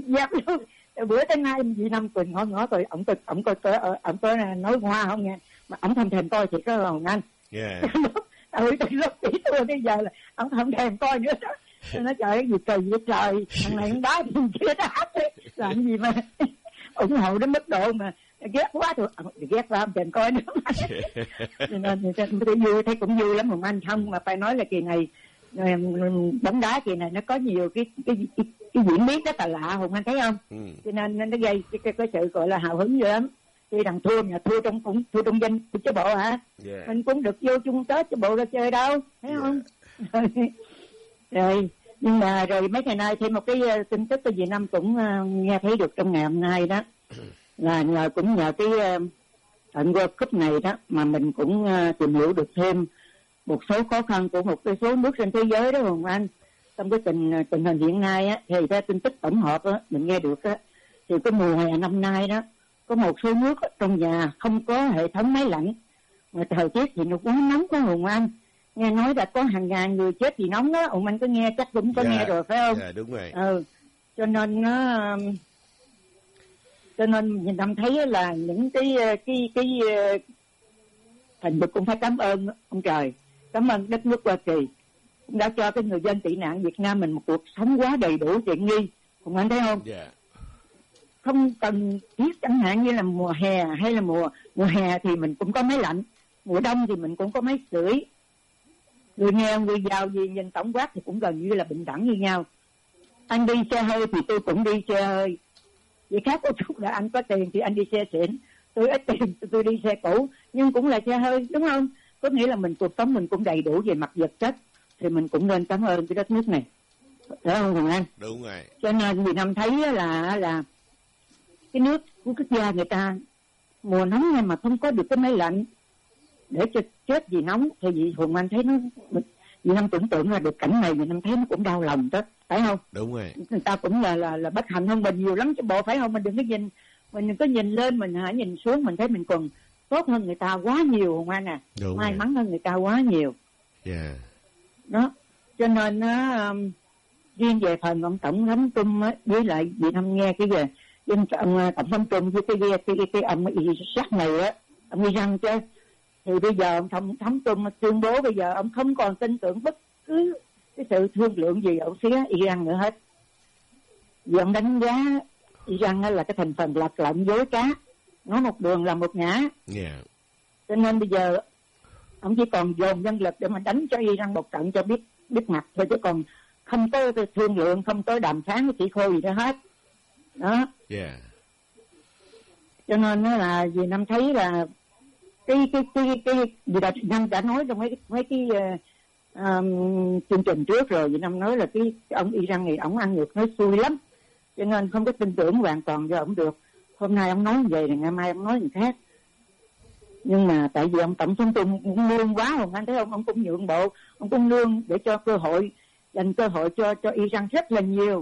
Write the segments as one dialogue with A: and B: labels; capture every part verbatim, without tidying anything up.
A: dép luôn. Bữa tới nay Việt Nam Quỳnh ngó ngó tôi, ổng tôi ổng coi tôi ổng có nói hoa không nghe, mà ổng không thèm coi thì có Hồng Anh.
B: Yeah.
A: Ừ, từ lúc tỷ tôi bây giờ là ổng không thèm coi nữa đó. Tôi nói trời, cái gì kỳ vậy trời, thằng này không đá thì chưa đá đấy, làm gì mà ủng hộ đến mức độ mà ghét quá thôi, ghét quá không thèm coi nữa. Cho nên tôi vui, thấy cũng vui lắm Hồng Anh. Không mà phải nói là kỳ này bóng đá kỳ này nó có nhiều cái cái cái, cái diễn biến rất là lạ Hồng Anh thấy không? Ừ. Cho nên nó gây cái, cái, cái sự gọi là hào hứng dữ lắm. Khi thằng thua nhà thua trong cũng thua trong danh chứ bộ hả? Yeah. Mình cũng được vô chung Tết chứ bộ ra chơi đâu, thấy yeah. không? Rồi nhưng mà rồi mấy ngày nay thêm một cái uh, tin tức của Việt Nam cũng uh, nghe thấy được trong ngày hôm nay đó là nhờ cũng nhờ cái uh, trận World Cup này đó mà mình cũng uh, tìm hiểu được thêm một số khó khăn của một cái số nước trên thế giới đó Hồng Anh. Trong cái tình tình hình hiện nay á, thì theo tin tức tổng hợp á, mình nghe được á, thì cái mùa hè năm nay đó có một số nước trong nhà không có hệ thống máy lạnh, mà thời tiết thì nó quá nóng quá Hồng Anh. Nghe nói là có hàng ngàn người chết vì nóng đó, Hồng Anh có nghe, chắc cũng có yeah. nghe rồi phải không?
B: Dạ yeah, đúng rồi.
A: Ừ, cho nên nó cho nên mình cảm thấy là những cái cái cái thành vực cũng phải cảm ơn ông trời, cảm ơn đất nước Hoa Kỳ cũng đã cho cái người dân tị nạn Việt Nam mình một cuộc sống quá đầy đủ tiện nghi, Hồng Anh thấy không?
B: Yeah.
A: Không cần thiết chẳng hạn như là mùa hè hay là mùa mùa hè thì mình cũng có máy lạnh, mùa đông thì mình cũng có máy sưởi. Người nghèo người giàu gì nhìn tổng quát thì cũng gần như là bình đẳng như nhau. Anh đi xe hơi thì tôi cũng đi xe hơi, vậy khác có chút là anh có tiền thì anh đi xe xịn, tôi ít tiền thì tôi đi xe cũ, nhưng cũng là xe hơi đúng không? Có nghĩa là mình cuộc sống mình cũng đầy đủ về mặt vật chất thì mình cũng nên cảm ơn cái đất nước này, phải không Hồng Anh?
B: Đúng rồi. Cho
A: nên Việt Nam thấy là là cái nước của quốc gia người ta mùa nóng này mà không có được cái máy lạnh để cho chết vì nóng thì vì Hồng Anh thấy nó Việt Nam tưởng tượng ra được cảnh này, Việt Nam thấy nó cũng đau lòng đó, phải không?
B: Đúng rồi.
A: Người ta cũng là là là bất hạnh hơn mình nhiều lắm chứ bộ, phải không? Mình đừng có nhìn mình đừng có nhìn lên, mình hãy nhìn xuống, mình thấy mình còn tốt hơn người ta quá nhiều Hồng Anh à. Đúng may rồi. Mắn hơn người ta quá nhiều. Yeah. Đó, cho nên nó um, riêng về phần ông tổng thống Trump á, với lại Việt Nam nghe cái về ông tổng thống Trump với cái cái cái, cái, cái ông sắc này á, ông Iran chứ, thì bây giờ ông tổng thống Trump tuyên bố bây giờ ông không còn tin tưởng bất cứ cái sự thương lượng gì ở phía Iran nữa hết, vì ông đánh giá Iran là cái thành phần lạc lệnh dối trá, nói một đường là một ngã. Yeah. Cho nên bây giờ ông chỉ còn dồn nhân lực để mà đánh cho Iran một trận cho biết biết mặt thôi, chứ còn không có thương lượng, không có đàm phán với chỉ khô gì đó hết. Đó. Yeah. Cho nên là Việt Nam thấy là cái cái cái cái Việt Nam đã nói trong mấy mấy cái um, chương trình trước rồi, Việt Nam nói là cái, cái ông Iran này ổng ăn ngược nói xui lắm, cho nên không có tin tưởng hoàn toàn cho ổng được. Hôm nay ông nói như vậy thì ngày mai ông nói gì khác. Nhưng mà tại vì ông tổng thống Trung cũng lương quá Hồng Anh thấy không, ông cũng nhượng bộ, ông cũng lương để cho cơ hội, dành cơ hội cho cho Iran rất là nhiều.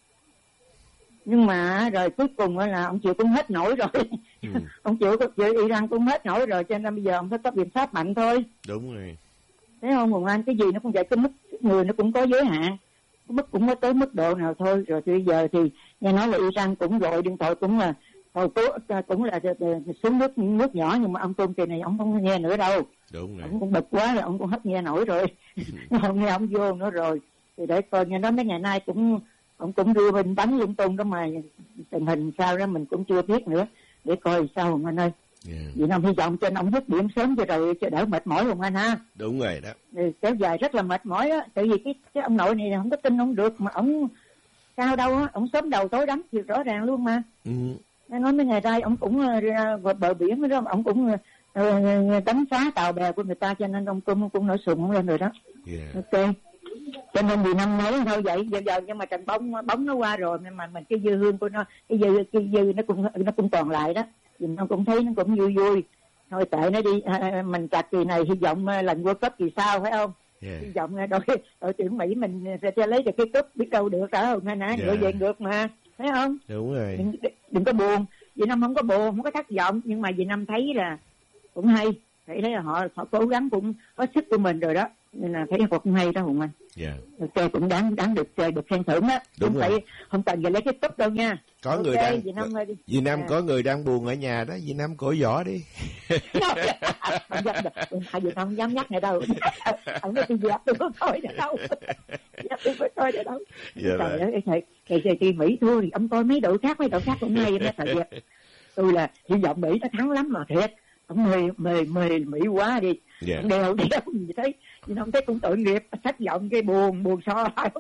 A: Nhưng mà rồi cuối cùng là ông chịu cũng hết nổi rồi. Ừ. Ông chịu chịu Iran cũng hết nổi rồi, cho nên bây giờ ông phải có biện pháp mạnh thôi.
B: Đúng rồi.
A: Thấy không Hồng Anh, cái gì nó cũng vậy, cái mức người nó cũng có giới hạn, cái mức cũng có tới mức độ nào thôi. Rồi thì bây giờ thì nghe nói là Iran cũng gọi điện thoại cũng là hồi cố cũng là xuống nước nước nhỏ, nhưng mà ông Tôn kỳ này ông không nghe nữa đâu. Đúng rồi. Ông cũng bực quá rồi, ông cũng hết nghe nổi rồi. Không nghe ông vô nữa rồi. Thì để coi, nghe nói mấy ngày nay cũng ông cũng đưa bình bánh lung tung đó, mà tình hình sao đó mình cũng chưa biết nữa, để coi sao Hồng Anh ơi. Yeah. Vì Nam hy vọng trên ông dứt điểm sớm cho rồi cho đỡ mệt mỏi Hồng Anh ha. Đúng rồi đó. Thì kéo dài rất là mệt mỏi á, tại vì cái cái ông nội này không có tin ông được, mà ông sao đâu á, ông sớm đầu tối đắm thì rõ ràng luôn mà. Ừ. Nói mấy ngày nay ông cũng ra bờ biển đó, ông cũng uh, đánh phá tàu bè của người ta, cho nên ông cũng cũng nổi sùng lên rồi đó. Yeah. Ok. Cho nên vì năm nói thôi vậy giờ giờ nhưng mà trận bóng bóng nó qua rồi, nhưng mà mình cái dư hương của nó, cái dư cái dư nó cũng nó cũng còn lại đó, thì nó cũng thấy nó cũng vui vui thôi, tệ nó đi. À, mình chặt kỳ này hy vọng lần World Cup kỳ sau phải không? Yeah. Hy vọng đội đội tuyển Mỹ mình sẽ, sẽ lấy được cái cúp, biết đâu được phải không? Nè ngựa về ngược mà, thấy không? Đúng rồi. Đừng, đừng có buồn, Việt Nam không có buồn, không có thất vọng, nhưng mà Việt Nam thấy là cũng hay, thấy là họ họ cố gắng cũng có sức của mình rồi đó, nên là thấy cũng hay đó Hùng Anh.
B: Yeah.
A: Chơi cũng đáng đáng được chơi, được khen thưởng á. Không phải không cần phải lấy cái túp đâu nha.
B: Có okay, người đang Việt Nam, Việt Nam à. Có người đang buồn ở nhà đó, Việt Nam cổ võ đi.
A: Không dám, hai Việt Nam không dám nhắc này đâu. Ông nói tôi dẹp tôi có coi nữa đâu. Dẹp tôi có coi nữa đâu. Dạ trời ơi, thầy, thầy, thầy, thầy Mỹ thua thì ông coi mấy đội khác, mấy đội khác cũng hay đó thầy dẹp. Tôi là hy vọng Mỹ nó thắng lắm mà thiệt. Ông mê mê mê Mỹ quá đi. Yeah. Ông đeo đeo gì thấy, nhưng không thấy cũng tội nghiệp, thất vọng cái buồn buồn so lại.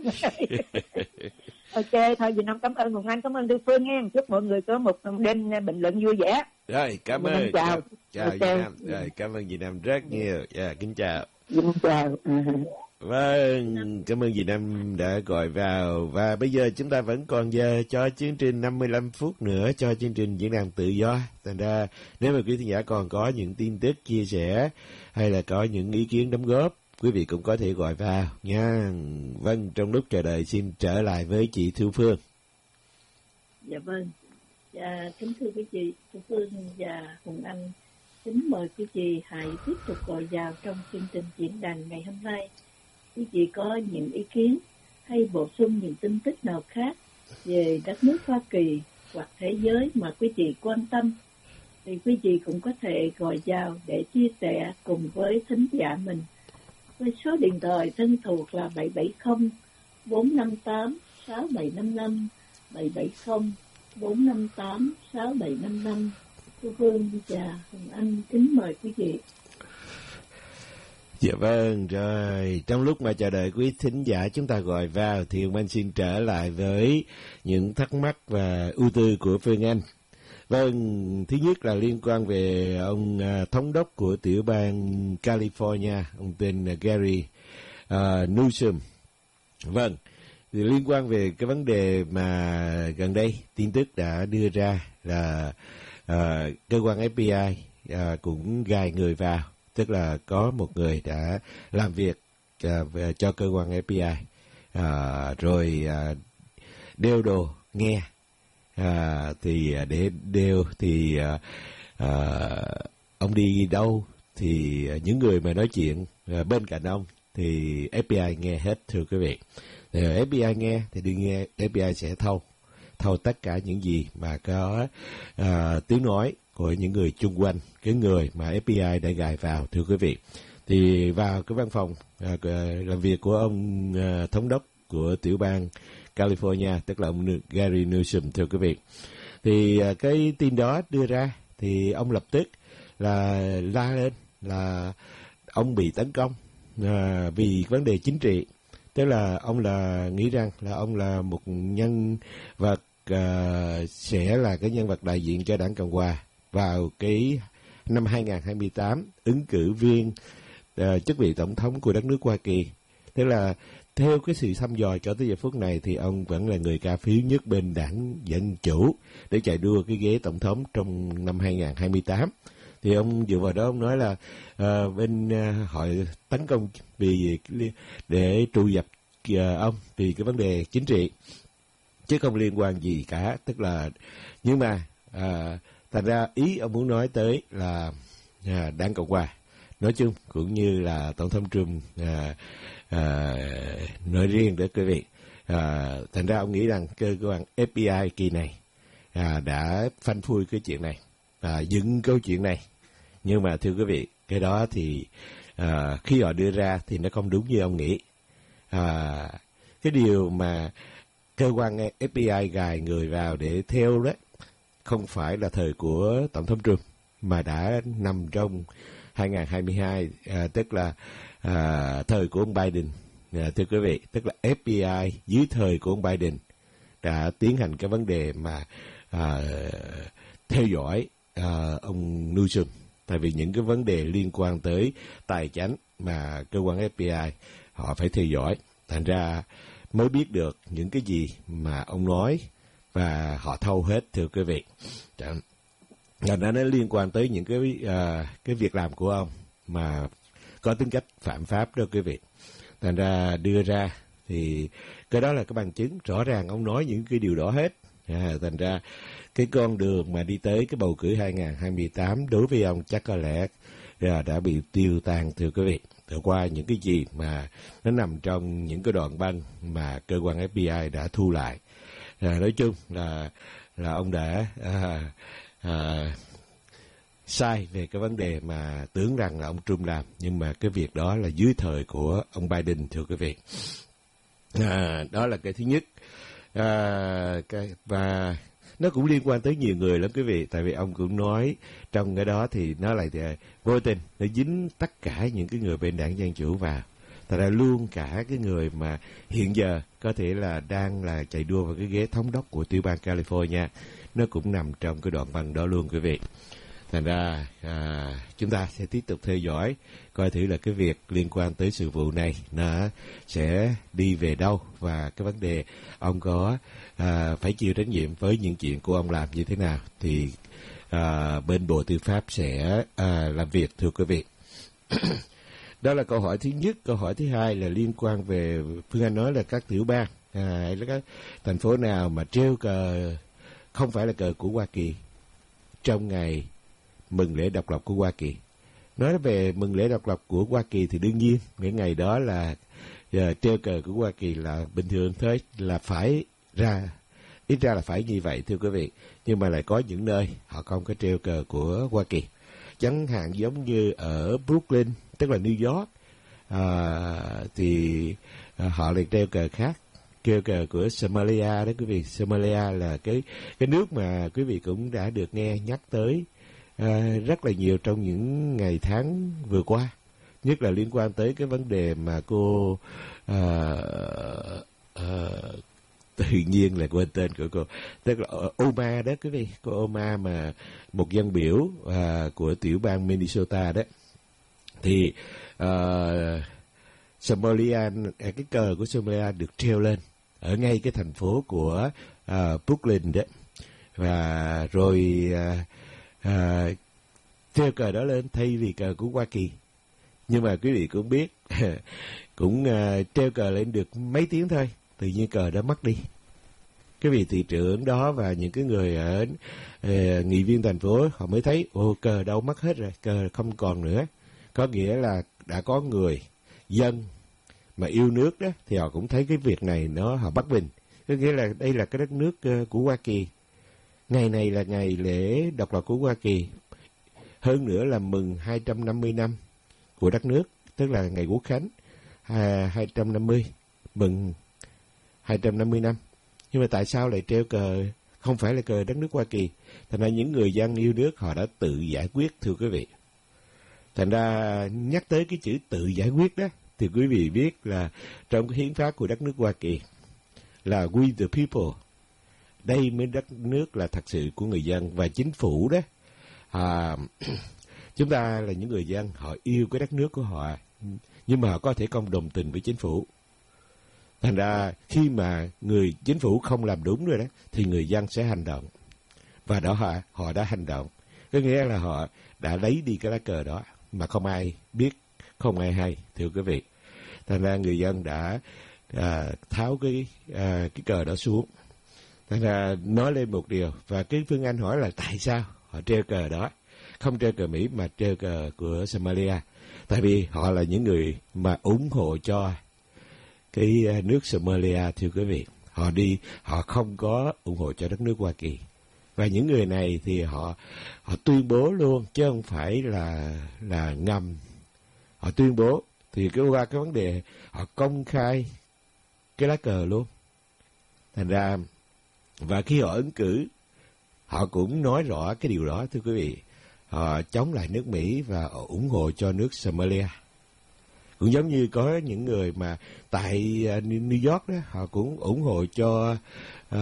A: Ok, thôi Việt Nam cảm ơn Hồng Anh, cảm ơn Tư Phương nghe. Chúc mọi người có một đêm bình luận vui vẻ.
B: Rồi, cảm ơn. Chào, chào, chào okay. Việt Nam. Rồi, cảm ơn Việt Nam rất nhiều. Dạ, kính chào.
A: Kính chào.
B: Vâng, cảm ơn Việt Nam đã gọi vào. Và bây giờ chúng ta vẫn còn giờ cho chương trình năm mươi lăm phút nữa cho chương trình Diễn đàn Tự Do. Thành ra nếu mà quý khán giả còn có những tin tức chia sẻ hay là có những ý kiến đóng góp, quý vị cũng có thể gọi vào nha. Vâng, trong lúc chờ đợi xin trở lại với chị Thu Phương.
C: Dạ vâng. Dạ, kính thưa quý chị, Thu Phương và Hùng Anh, kính mời quý chị hãy tiếp tục gọi vào trong chương trình diễn đàn ngày hôm nay. Quý chị có những ý kiến hay bổ sung những tin tức nào khác về đất nước Hoa Kỳ hoặc thế giới mà quý chị quan tâm, thì quý chị cũng có thể gọi vào để chia sẻ cùng với thính giả mình. Với số điện thoại thân thuộc là bảy bảy không bốn năm tám sáu bảy năm năm, bảy bảy không bốn năm tám sáu bảy năm năm. Cô Phương và Hồng Anh kính mời quý vị.
B: Dạ vâng, rồi. Trong lúc mà chờ đợi quý thính giả chúng ta gọi vào thì Hồng Anh xin trở lại với những thắc mắc và ưu tư của Phương Anh. Vâng, thứ nhất là liên quan về ông uh, thống đốc của tiểu bang California, ông tên uh, Gary uh, Newsom. Vâng, thì liên quan về cái vấn đề mà gần đây tin tức đã đưa ra là uh, cơ quan ép bê i uh, cũng gài người vào, tức là có một người đã làm việc uh, cho cơ quan ép bê i uh, rồi uh, đeo đồ nghe. À, thì để đeo thì à, à, ông đi đâu thì những người mà nói chuyện à, bên cạnh ông thì ép bê i nghe hết, thưa quý vị. Thì ép bê i nghe thì đương nhiên ép bê i sẽ thâu thâu tất cả những gì mà có à, tiếng nói của những người chung quanh cái người mà ép bê i đã gài vào, thưa quý vị. Thì vào cái văn phòng à, làm việc của ông à, thống đốc của tiểu bang California, tức là ông Gary Newsom, thưa quý vị. Thì cái tin đó đưa ra thì ông lập tức là la lên là ông bị tấn công à, vì vấn đề chính trị. Tức là ông là nghĩ rằng là ông là một nhân vật à, sẽ là cái nhân vật đại diện cho đảng Cộng hòa vào cái năm hai không hai tám ứng cử viên à, chức vị tổng thống của đất nước Hoa Kỳ. Tức là theo cái sự thăm dò cho tới giờ phút này thì ông vẫn là người cao phiếu nhất bên đảng Dân Chủ để chạy đua cái ghế tổng thống trong năm hai không hai tám. Thì ông dựa vào đó ông nói là uh, bên uh, họ tấn công vì để trụ dập uh, ông vì cái vấn đề chính trị chứ không liên quan gì cả. Tức là nhưng mà uh, thành ra ý ông muốn nói tới là uh, đảng Cộng hòa nói chung cũng như là tổng thống Trump uh, À, nói riêng để quý vị. À, thành ra ông nghĩ rằng cơ quan ép bê i kỳ này à, đã phanh phui cái chuyện này, à, dựng câu chuyện này. Nhưng mà thưa quý vị, cái đó thì à, khi họ đưa ra thì nó không đúng như ông nghĩ. À, cái điều mà cơ quan ép bê i gài người vào để theo đó không phải là thời của tổng thống Trump mà đã nằm trong hai không hai hai, à, tức là À, thời của ông Biden, à, thưa quý vị, tức là ép bê i dưới thời của ông Biden đã tiến hành cái vấn đề mà à, theo dõi à, ông Newsom, tại vì những cái vấn đề liên quan tới tài chánh mà cơ quan ép bê i họ phải theo dõi, thành ra mới biết được những cái gì mà ông nói và họ thâu hết, thưa quý vị. Thành ra nó liên quan tới những cái à, cái việc làm của ông mà có tính cách phạm pháp đó quý vị. Thành ra đưa ra thì cái đó là cái bằng chứng rõ ràng ông nói những cái điều đó hết. À, thành ra cái con đường mà đi tới cái bầu cử hai không hai tám đối với ông chắc có lẽ à, đã bị tiêu tan, thưa quý vị. Từ qua những cái gì mà nó nằm trong những cái đoạn băng mà cơ quan ép bê i đã thu lại. À, nói chung là là ông đã à, à, sai về cái vấn đề mà tưởng rằng là ông Trump làm, nhưng mà cái việc đó là dưới thời của ông Biden, thưa quý vị. À, đó là cái thứ nhất. À, cái, và nó cũng liên quan tới nhiều người lắm quý vị, tại vì ông cũng nói trong cái đó thì nó lại thì vô tình nó dính tất cả những cái người bên đảng Dân Chủ vào. Thật ra luôn cả cái người mà hiện giờ có thể là đang là chạy đua vào cái ghế thống đốc của tiểu bang California, nó cũng nằm trong cái đoạn băng đó luôn quý vị. Thành ra à, chúng ta sẽ tiếp tục theo dõi coi thử là cái việc liên quan tới sự vụ này nó sẽ đi về đâu, và cái vấn đề ông có à, phải chịu trách nhiệm với những chuyện của ông làm như thế nào thì à, bên Bộ Tư pháp sẽ à, làm việc, thưa quý vị. Đó là câu hỏi thứ nhất. Câu hỏi thứ hai là liên quan về, Phương Anh nói là các tiểu bang à, hay là các thành phố nào mà treo cờ không phải là cờ của Hoa Kỳ trong ngày mừng lễ độc lập của Hoa Kỳ. Nói về mừng lễ độc lập của Hoa Kỳ thì đương nhiên những ngày đó là uh, treo cờ của Hoa Kỳ là bình thường thôi, là phải ra, ít ra là phải như vậy, thưa quý vị. Nhưng mà lại có những nơi họ không có treo cờ của Hoa Kỳ. Chẳng hạn giống như ở Brooklyn, tức là New York, uh, thì uh, họ lại treo cờ khác, treo cờ của Somalia đó quý vị. Somalia là cái cái nước mà quý vị cũng đã được nghe nhắc tới À, rất là nhiều trong những ngày tháng vừa qua, nhất là liên quan tới cái vấn đề mà cô à, à, tự nhiên là quên tên của cô, tức là Oma đó quý vị, cô Oma mà một dân biểu à, của tiểu bang Minnesota đó, thì à, Somalia, cái cờ của Somalia được treo lên ở ngay cái thành phố của à, Brooklyn đó, và rồi à, À, treo cờ đó lên thay vì cờ của Hoa Kỳ. Nhưng mà quý vị cũng biết cũng uh, treo cờ lên được mấy tiếng thôi, tự nhiên cờ đó mất đi. Cái vị thị trưởng đó và những cái người ở uh, nghị viên thành phố họ mới thấy ồ, cờ đâu mất hết rồi, cờ không còn nữa. Có nghĩa là đã có người dân mà yêu nước đó thì họ cũng thấy cái việc này nó họ bất bình. Có nghĩa là đây là cái đất nước uh, của Hoa Kỳ, ngày này là ngày lễ độc lập của Hoa Kỳ, hơn nữa là mừng hai trăm năm mươi năm của đất nước, tức là ngày Quốc khánh hai trăm năm mươi, mừng hai trăm năm mươi năm. Nhưng mà tại sao lại treo cờ không phải là cờ đất nước Hoa Kỳ? Thành ra những người dân yêu nước họ đã tự giải quyết, thưa quý vị. Thành ra nhắc tới cái chữ tự giải quyết đó thì quý vị biết là trong cái hiến pháp của đất nước Hoa Kỳ là We the People. Đây mới đất nước là thật sự của người dân, và chính phủ đó à, chúng ta là những người dân, họ yêu cái đất nước của họ, nhưng mà họ có thể không đồng tình với chính phủ. Thành ra khi mà người chính phủ không làm đúng rồi đó thì người dân sẽ hành động, và đó họ, họ đã hành động. Có nghĩa là họ đã lấy đi cái lá cờ đó mà không ai biết, không ai hay, thưa quý vị. Thành ra người dân đã à, tháo cái à, cái cờ đó xuống. Thành ra nói lên một điều, và cái Phương Anh hỏi là tại sao họ treo cờ đó, không treo cờ Mỹ mà treo cờ của Somalia. Tại vì họ là những người mà ủng hộ cho cái nước Somalia, thưa quý vị. Họ đi, họ không có ủng hộ cho đất nước Hoa Kỳ. Và những người này thì họ họ tuyên bố luôn, chứ không phải là là ngầm. Họ tuyên bố, thì cái qua cái vấn đề họ công khai cái lá cờ luôn. Thành ra, và khi họ ứng cử, họ cũng nói rõ cái điều đó, thưa quý vị. Họ chống lại nước Mỹ và ủng hộ cho nước Somalia. Cũng giống như có những người mà tại New York đó, họ cũng ủng hộ cho uh,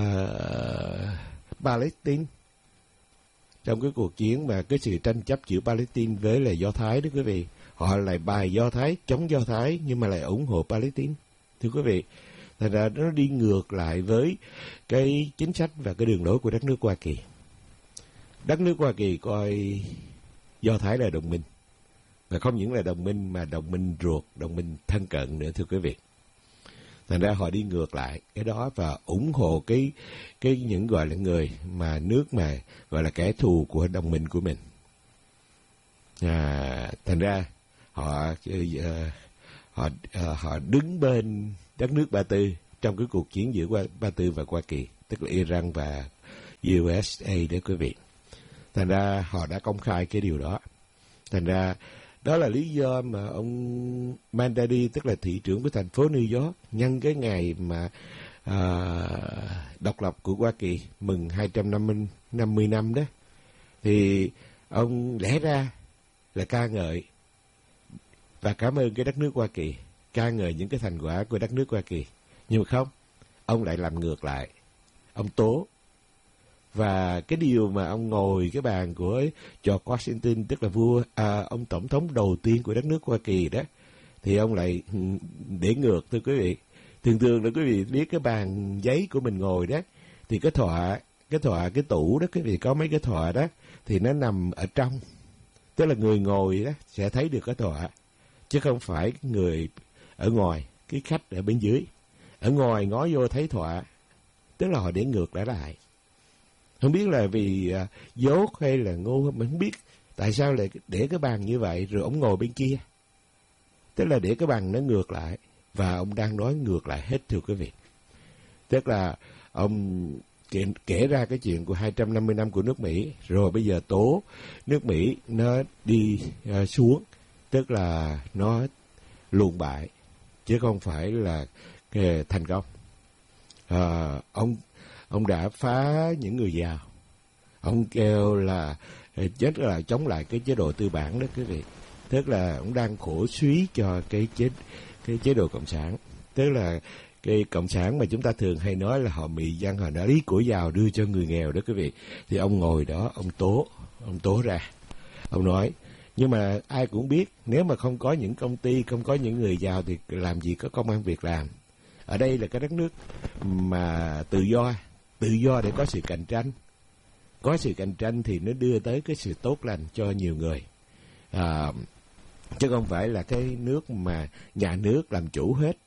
B: Palestine. Trong cái cuộc chiến mà cái sự tranh chấp giữa Palestine với là Do Thái đó quý vị. Họ lại bài Do Thái, chống Do Thái, nhưng mà lại ủng hộ Palestine, thưa quý vị. Thành ra nó đi ngược lại với cái chính sách và cái đường lối của đất nước Hoa Kỳ. Đất nước Hoa Kỳ coi Do Thái là đồng minh. Và không những là đồng minh mà đồng minh ruột, đồng minh thân cận nữa, thưa quý vị. Thành ra họ đi ngược lại cái đó và ủng hộ cái cái những gọi là người mà nước mà gọi là kẻ thù của đồng minh của mình. À, thành ra họ uh, họ uh, họ đứng bên đất nước Ba Tư trong cái cuộc chiến giữa Ba Tư và Hoa Kỳ, tức là Iran và u ét a đó quý vị. Thành ra họ đã công khai cái điều đó. Thành ra đó là lý do mà ông Mandadi, tức là thị trưởng của thành phố New York, nhân cái ngày mà à, độc lập của Hoa Kỳ, mừng hai trăm năm mươi năm đó, thì ông lẽ ra là ca ngợi và cảm ơn cái đất nước Hoa Kỳ, ca ngợi những cái thành quả của đất nước Hoa Kỳ. Nhưng mà không, ông lại làm ngược lại, ông tố. Và cái điều mà ông ngồi cái bàn của George Washington, tức là vua à, ông tổng thống đầu tiên của đất nước Hoa Kỳ đó, thì ông lại để ngược, thưa quý vị. Thường thường là quý vị biết cái bàn giấy của mình ngồi đó, thì cái thọa, cái thọa, cái tủ đó, quý vị có mấy cái thọa đó, thì nó nằm ở trong. Tức là người ngồi đó sẽ thấy được cái thọa, chứ không phải người ở ngoài, cái khách ở bên dưới. Ở ngoài ngó vô thấy thọa, tức là họ để ngược lại lại. Không biết là vì uh, dốt hay là ngu, mình không biết tại sao lại để cái bàn như vậy, rồi ông ngồi bên kia. Tức là để cái bàn nó ngược lại, và ông đang nói ngược lại hết, thưa quý vị. Tức là ông kể, kể ra cái chuyện của hai trăm năm mươi năm của nước Mỹ, rồi bây giờ tố nước Mỹ nó đi uh, xuống, tức là nó lùn bại, chứ không phải là cái thành công. Uh, ông Ông đã phá những người giàu. Ông kêu là rất là chống lại cái chế độ tư bản đó quý vị. Tức là ông đang khổ suý cho cái chế, cái chế độ cộng sản. Tức là cái cộng sản mà chúng ta thường hay nói là họ mị dân, họ đã lấy của giàu đưa cho người nghèo đó quý vị. Thì ông ngồi đó, ông tố, ông tố ra. Ông nói, nhưng mà ai cũng biết, nếu mà không có những công ty, không có những người giàu thì làm gì có công ăn việc làm. Ở đây là cái đất nước mà tự do, tự do để có sự cạnh tranh. Có sự cạnh tranh thì nó đưa tới cái sự tốt lành cho nhiều người. À, chứ không phải là cái nước mà nhà nước làm chủ hết.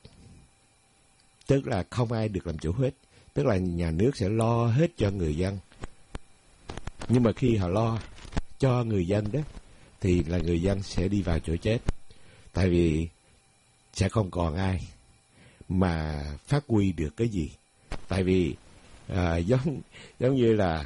B: Tức là không ai được làm chủ hết. Tức là nhà nước sẽ lo hết cho người dân. Nhưng mà khi họ lo cho người dân đó, thì là người dân sẽ đi vào chỗ chết. Tại vì sẽ không còn ai mà phát huy được cái gì. Tại vì à, giống giống như là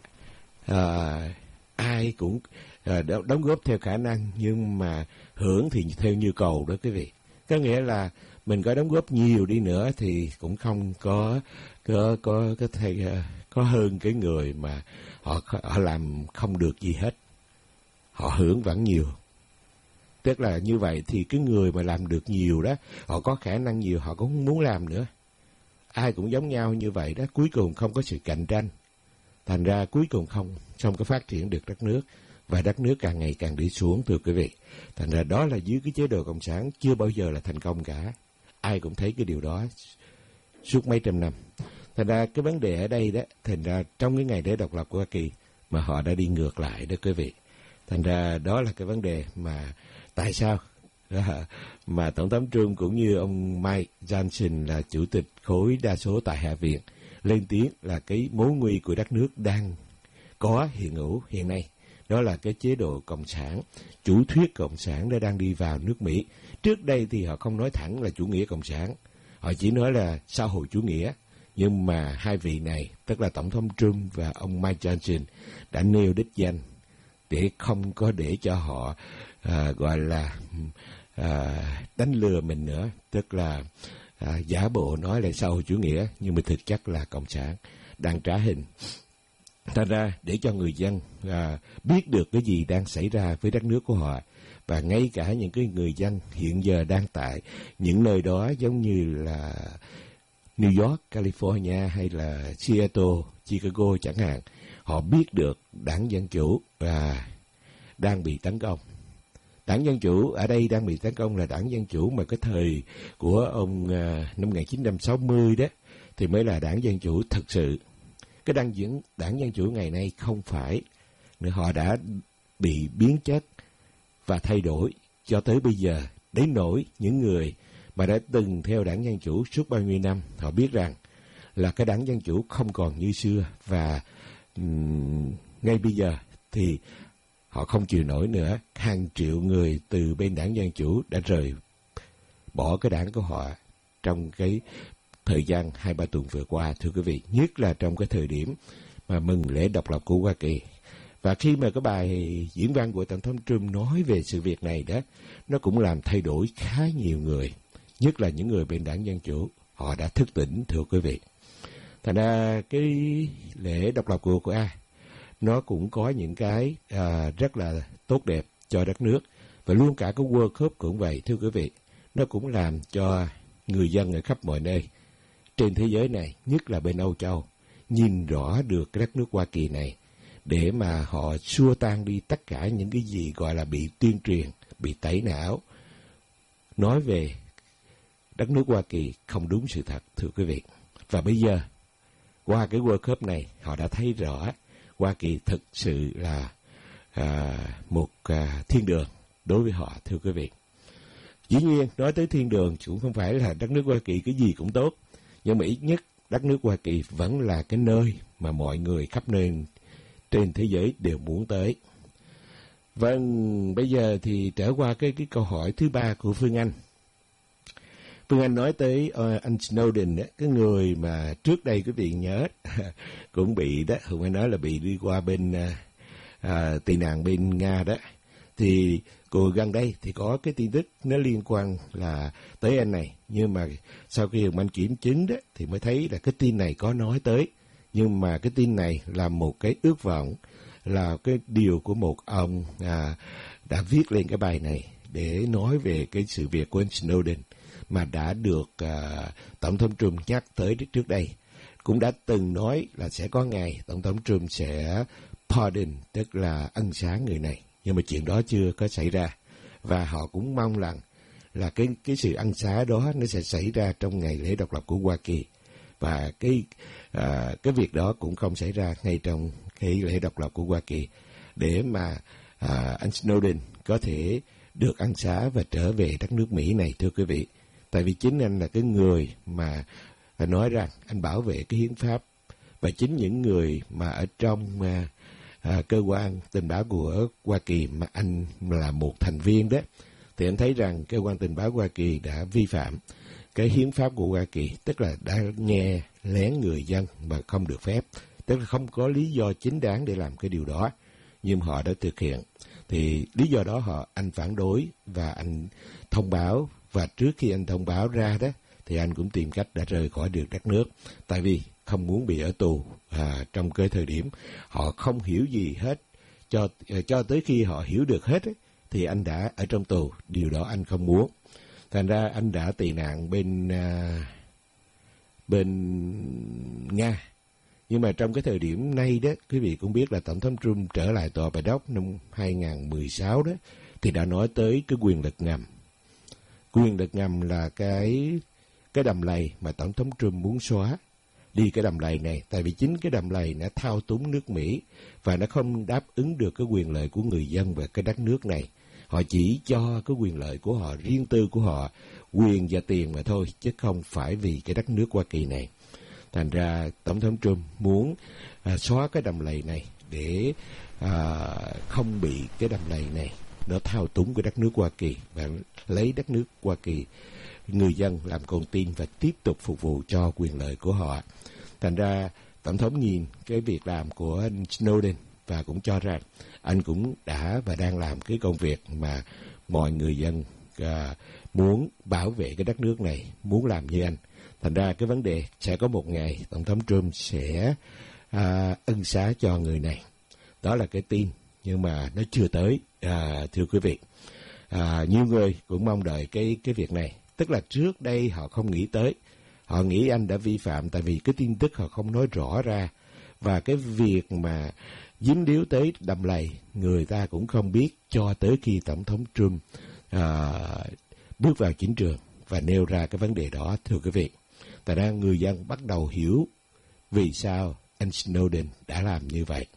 B: à, ai cũng à, đóng góp theo khả năng, nhưng mà hưởng thì theo nhu cầu đó quý vị. Có nghĩa là mình có đóng góp nhiều đi nữa thì cũng không có có có có thể có hơn cái người mà họ họ làm không được gì hết, họ hưởng vẫn nhiều. Tức là như vậy thì cái người mà làm được nhiều đó, họ có khả năng nhiều, họ cũng không muốn làm nữa. Ai cũng giống nhau như vậy đó, cuối cùng không có sự cạnh tranh. Thành ra cuối cùng không, không có phát triển được đất nước, và đất nước càng ngày càng đi xuống, thưa quý vị. Thành ra đó là dưới cái chế độ cộng sản chưa bao giờ là thành công cả. Ai cũng thấy cái điều đó suốt mấy trăm năm. Thành ra cái vấn đề ở đây đó, thành ra trong cái ngày lễ độc lập của Hoa Kỳ mà họ đã đi ngược lại đó quý vị. Thành ra đó là cái vấn đề mà tại sao mà Tổng thống Trump cũng như ông Mike Johnson là chủ tịch khối đa số tại Hạ viện lên tiếng là cái mối nguy của đất nước đang có hiện hữu hiện nay. Đó là cái chế độ cộng sản, chủ thuyết cộng sản đã đang đi vào nước Mỹ. Trước đây thì họ không nói thẳng là chủ nghĩa cộng sản, họ chỉ nói là xã hội chủ nghĩa. Nhưng mà hai vị này, tức là Tổng thống Trump và ông Mike Johnson, đã nêu đích danh để không có để cho họ à, gọi là à, đánh lừa mình nữa. Tức là à, giả bộ nói là xã hội chủ nghĩa, nhưng mà thực chất là cộng sản đang trá hình. Thành ra để cho người dân à, biết được cái gì đang xảy ra với đất nước của họ, và ngay cả những cái người dân hiện giờ đang tại những nơi đó, giống như là New York, California hay là Seattle, Chicago chẳng hạn, họ biết được đảng Dân Chủ à, đang bị tấn công. Đảng Dân Chủ ở đây đang bị tấn công là đảng Dân Chủ mà cái thời của ông à, năm một nghìn chín trăm sáu mươi đó thì mới là đảng Dân Chủ thực sự. Cái đảng diễn đảng Dân Chủ ngày nay không phải, họ đã bị biến chất và thay đổi cho tới bây giờ, đến nỗi những người mà đã từng theo đảng Dân Chủ suốt bao nhiêu năm, họ biết rằng là cái đảng Dân Chủ không còn như xưa, và um, ngay bây giờ thì họ không chịu nổi nữa. Hàng triệu người từ bên đảng Dân Chủ đã rời bỏ cái đảng của họ trong cái thời gian hai ba tuần vừa qua, thưa quý vị, nhất là trong cái thời điểm mà mừng lễ độc lập của Hoa Kỳ. Và khi mà cái bài diễn văn của Tổng thống Trump nói về sự việc này đó, nó cũng làm thay đổi khá nhiều người, nhất là những người bên đảng Dân Chủ. Họ đã thức tỉnh, thưa quý vị. Thành ra cái lễ độc lập của Cuba nó cũng có những cái à, rất là tốt đẹp cho đất nước. Và luôn cả cái World Cup cũng vậy, thưa quý vị. Nó cũng làm cho người dân ở khắp mọi nơi trên thế giới này, nhất là bên Âu Châu, nhìn rõ được cái đất nước Hoa Kỳ này, để mà họ xua tan đi tất cả những cái gì gọi là bị tuyên truyền, bị tẩy não, nói về đất nước Hoa Kỳ không đúng sự thật, thưa quý vị. Và bây giờ, qua cái World Cup này, họ đã thấy rõ Hoa Kỳ thực sự là à, một à, thiên đường đối với họ, thưa quý vị. Dĩ nhiên, nói tới thiên đường cũng không phải là đất nước Hoa Kỳ cái gì cũng tốt, nhưng mà ít nhất đất nước Hoa Kỳ vẫn là cái nơi mà mọi người khắp nơi trên thế giới đều muốn tới. Vâng, bây giờ thì trở qua cái, cái câu hỏi thứ ba của Phương Anh. Phương Anh nói tới uh, anh Snowden, đó, cái người mà trước đây quý vị nhớ cũng bị đó, không phải nói là bị đi qua bên uh, uh, tị nạn bên Nga đó. Thì cô gần đây thì có cái tin tức nó liên quan là tới anh này, nhưng mà sau khi Hồng Anh kiểm chứng đó thì mới thấy là cái tin này có nói tới, nhưng mà cái tin này là một cái ước vọng, là cái điều của một ông à, đã viết lên cái bài này để nói về cái sự việc của anh Snowden mà đã được à, Tổng thống Trump nhắc tới trước đây. Cũng đã từng nói là sẽ có ngày Tổng thống Trump sẽ pardon, tức là ân xá người này. Nhưng mà chuyện đó chưa có xảy ra. Và họ cũng mong rằng là cái, cái sự ân xá đó nó sẽ xảy ra trong ngày lễ độc lập của Hoa Kỳ. Và cái, à, cái việc đó cũng không xảy ra ngay trong cái lễ độc lập của Hoa Kỳ, để mà à, anh Snowden có thể được ân xá và trở về đất nước Mỹ này, thưa quý vị. Tại vì chính anh là cái người mà nói rằng anh bảo vệ cái hiến pháp, và chính những người mà ở trong à, à, cơ quan tình báo của Hoa Kỳ mà anh là một thành viên đó, thì anh thấy rằng cơ quan tình báo Hoa Kỳ đã vi phạm cái hiến pháp của Hoa Kỳ, tức là đã nghe lén người dân mà không được phép, tức là không có lý do chính đáng để làm cái điều đó, nhưng họ đã thực hiện. Thì lý do đó họ anh phản đối và anh thông báo, và trước khi anh thông báo ra đó thì anh cũng tìm cách đã rời khỏi được đất nước, tại vì không muốn bị ở tù à, trong cái thời điểm họ không hiểu gì hết, cho cho tới khi họ hiểu được hết ấy, thì anh đã ở trong tù. Điều đó anh không muốn. Thành ra anh đã tị nạn bên à, bên Nga. Nhưng mà trong cái thời điểm này đó, quý vị cũng biết là Tổng thống Trump trở lại tòa Bạch Ốc năm hai không một sáu đó, thì đã nói tới cái quyền lực ngầm. Quyền lực ngầm là cái cái đầm lầy mà Tổng thống Trump muốn xóa đi cái đầm lầy này, tại vì chính cái đầm lầy nó thao túng nước Mỹ và nó không đáp ứng được cái quyền lợi của người dân về cái đất nước này. Họ chỉ cho cái quyền lợi của họ, riêng tư của họ, quyền và tiền mà thôi, chứ không phải vì cái đất nước Hoa Kỳ này. Thành ra Tổng thống Trump muốn à, xóa cái đầm lầy này để à, không bị cái đầm lầy này nó thao túng cái đất nước Hoa Kỳ và lấy đất nước Hoa Kỳ, người dân làm con tin và tiếp tục phục vụ cho quyền lợi của họ. Thành ra Tổng thống nhìn cái việc làm của anh Snowden và cũng cho rằng anh cũng đã và đang làm cái công việc mà mọi người dân à, muốn bảo vệ cái đất nước này, muốn làm như anh. Thành ra cái vấn đề sẽ có một ngày Tổng thống Trump sẽ à, ân xá cho người này. Đó là cái tin, nhưng mà nó chưa tới, à, thưa quý vị. À, nhiều người cũng mong đợi cái, cái việc này. Tức là trước đây họ không nghĩ tới. Họ nghĩ anh đã vi phạm tại vì cái tin tức họ không nói rõ ra. Và cái việc mà dính líu tới đầm lầy, người ta cũng không biết cho tới khi Tổng thống Trump à, bước vào chính trường và nêu ra cái vấn đề đó, thưa quý vị. Tại ra người dân bắt đầu hiểu vì sao anh Snowden đã làm như vậy.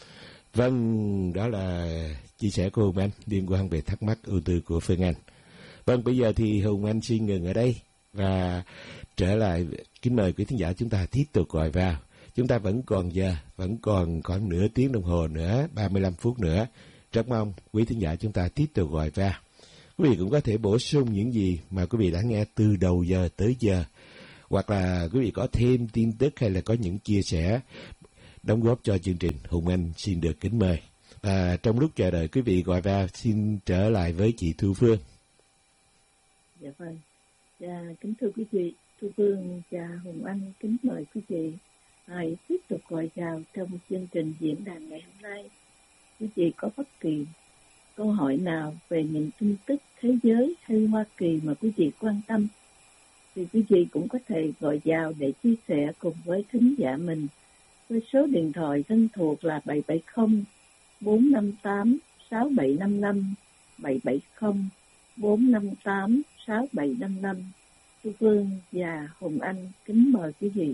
B: Vâng, đó là chia sẻ của Hùng Anh liên quan về thắc mắc ưu tư của Phương Anh. Vâng, bây giờ thì Hùng Anh xin ngừng ở đây và trở lại. Kính mời quý thính giả chúng ta tiếp tục gọi vào. Chúng ta vẫn còn giờ, vẫn còn khoảng nửa tiếng đồng hồ nữa, ba mươi lăm phút nữa Rất mong quý thính giả chúng ta tiếp tục gọi vào. Quý vị cũng có thể bổ sung những gì mà quý vị đã nghe từ đầu giờ tới giờ, hoặc là quý vị có thêm tin tức hay là có những chia sẻ đóng góp cho chương trình, Hùng Anh xin được kính mời. À, trong lúc chờ đợi quý vị gọi vào, xin trở lại với chị Thu Phương.
C: Dạ vâng. Dạ, kính thưa quý vị, Thu Phương và Hùng Anh kính mời quý vị hãy tiếp tục gọi vào trong chương trình diễn đàn ngày hôm nay. Quý vị có bất kỳ câu hỏi nào về những tin tức thế giới hay Hoa Kỳ mà quý vị quan tâm, thì quý vị cũng có thể gọi vào để chia sẻ cùng với thính giả mình với số điện thoại thân thuộc là bảy bảy không bốn năm tám sáu bảy năm năm, bảy bảy không bốn năm tám sáu bảy năm năm. Thu Phương và Hùng Anh kính mời quý vị.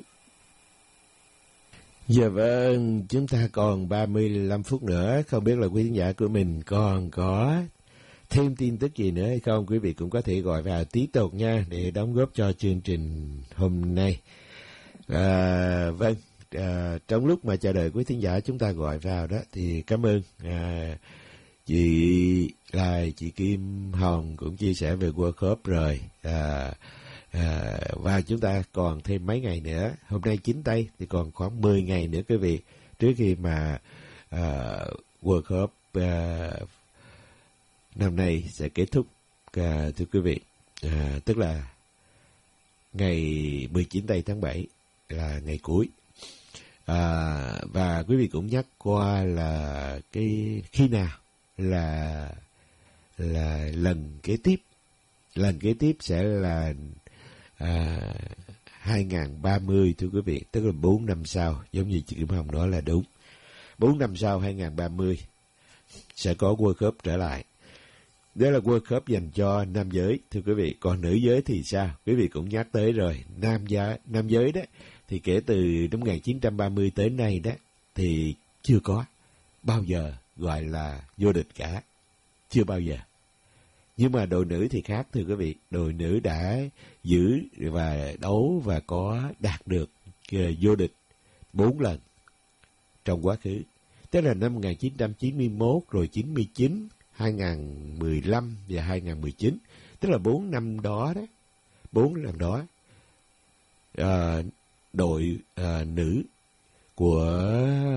B: Dạ vâng, chúng ta còn ba mươi lăm phút nữa, không biết là quý khán giả của mình còn có thêm tin tức gì nữa hay không. Quý vị cũng có thể gọi vào tiếp tục nha, để đóng góp cho chương trình hôm nay. À, vâng, à, trong lúc mà chờ đợi quý khán giả chúng ta gọi vào đó, thì cảm ơn à, chị là chị Kim Hồng cũng chia sẻ về World Cup rồi. À, À, và chúng ta còn thêm mấy ngày nữa, hôm nay chín tây thì còn khoảng mười ngày nữa quý vị, trước khi mà à, World Cup à, năm nay sẽ kết thúc, à, thưa quý vị. À, tức là ngày mười chín tây tháng bảy là ngày cuối. À, và quý vị cũng nhắc qua là cái khi nào là là lần kế tiếp, lần kế tiếp sẽ là À, hai nghìn ba mươi thưa quý vị, tức là bốn năm sau, giống như chị Kim Hồng nói là đúng. bốn năm sau hai nghìn ba mươi sẽ có World Cup trở lại. Đó là World Cup dành cho nam giới thưa quý vị. Còn nữ giới thì sao? Quý vị cũng nhắc tới rồi, nam giới, nam giới đó thì kể từ năm một nghìn chín trăm ba mươi tới nay đó thì chưa có bao giờ gọi là vô địch cả, chưa bao giờ. Nhưng mà đội nữ thì khác thưa quý vị, đội nữ đã giữ và đấu và có đạt được vô địch bốn lần trong quá khứ. Tức là năm một nghìn chín trăm chín mươi mốt, rồi chín mươi chín, hai nghìn mười lăm và hai nghìn mười chín. Tức là bốn năm đó đó, bốn lần đó, à, đội à, nữ của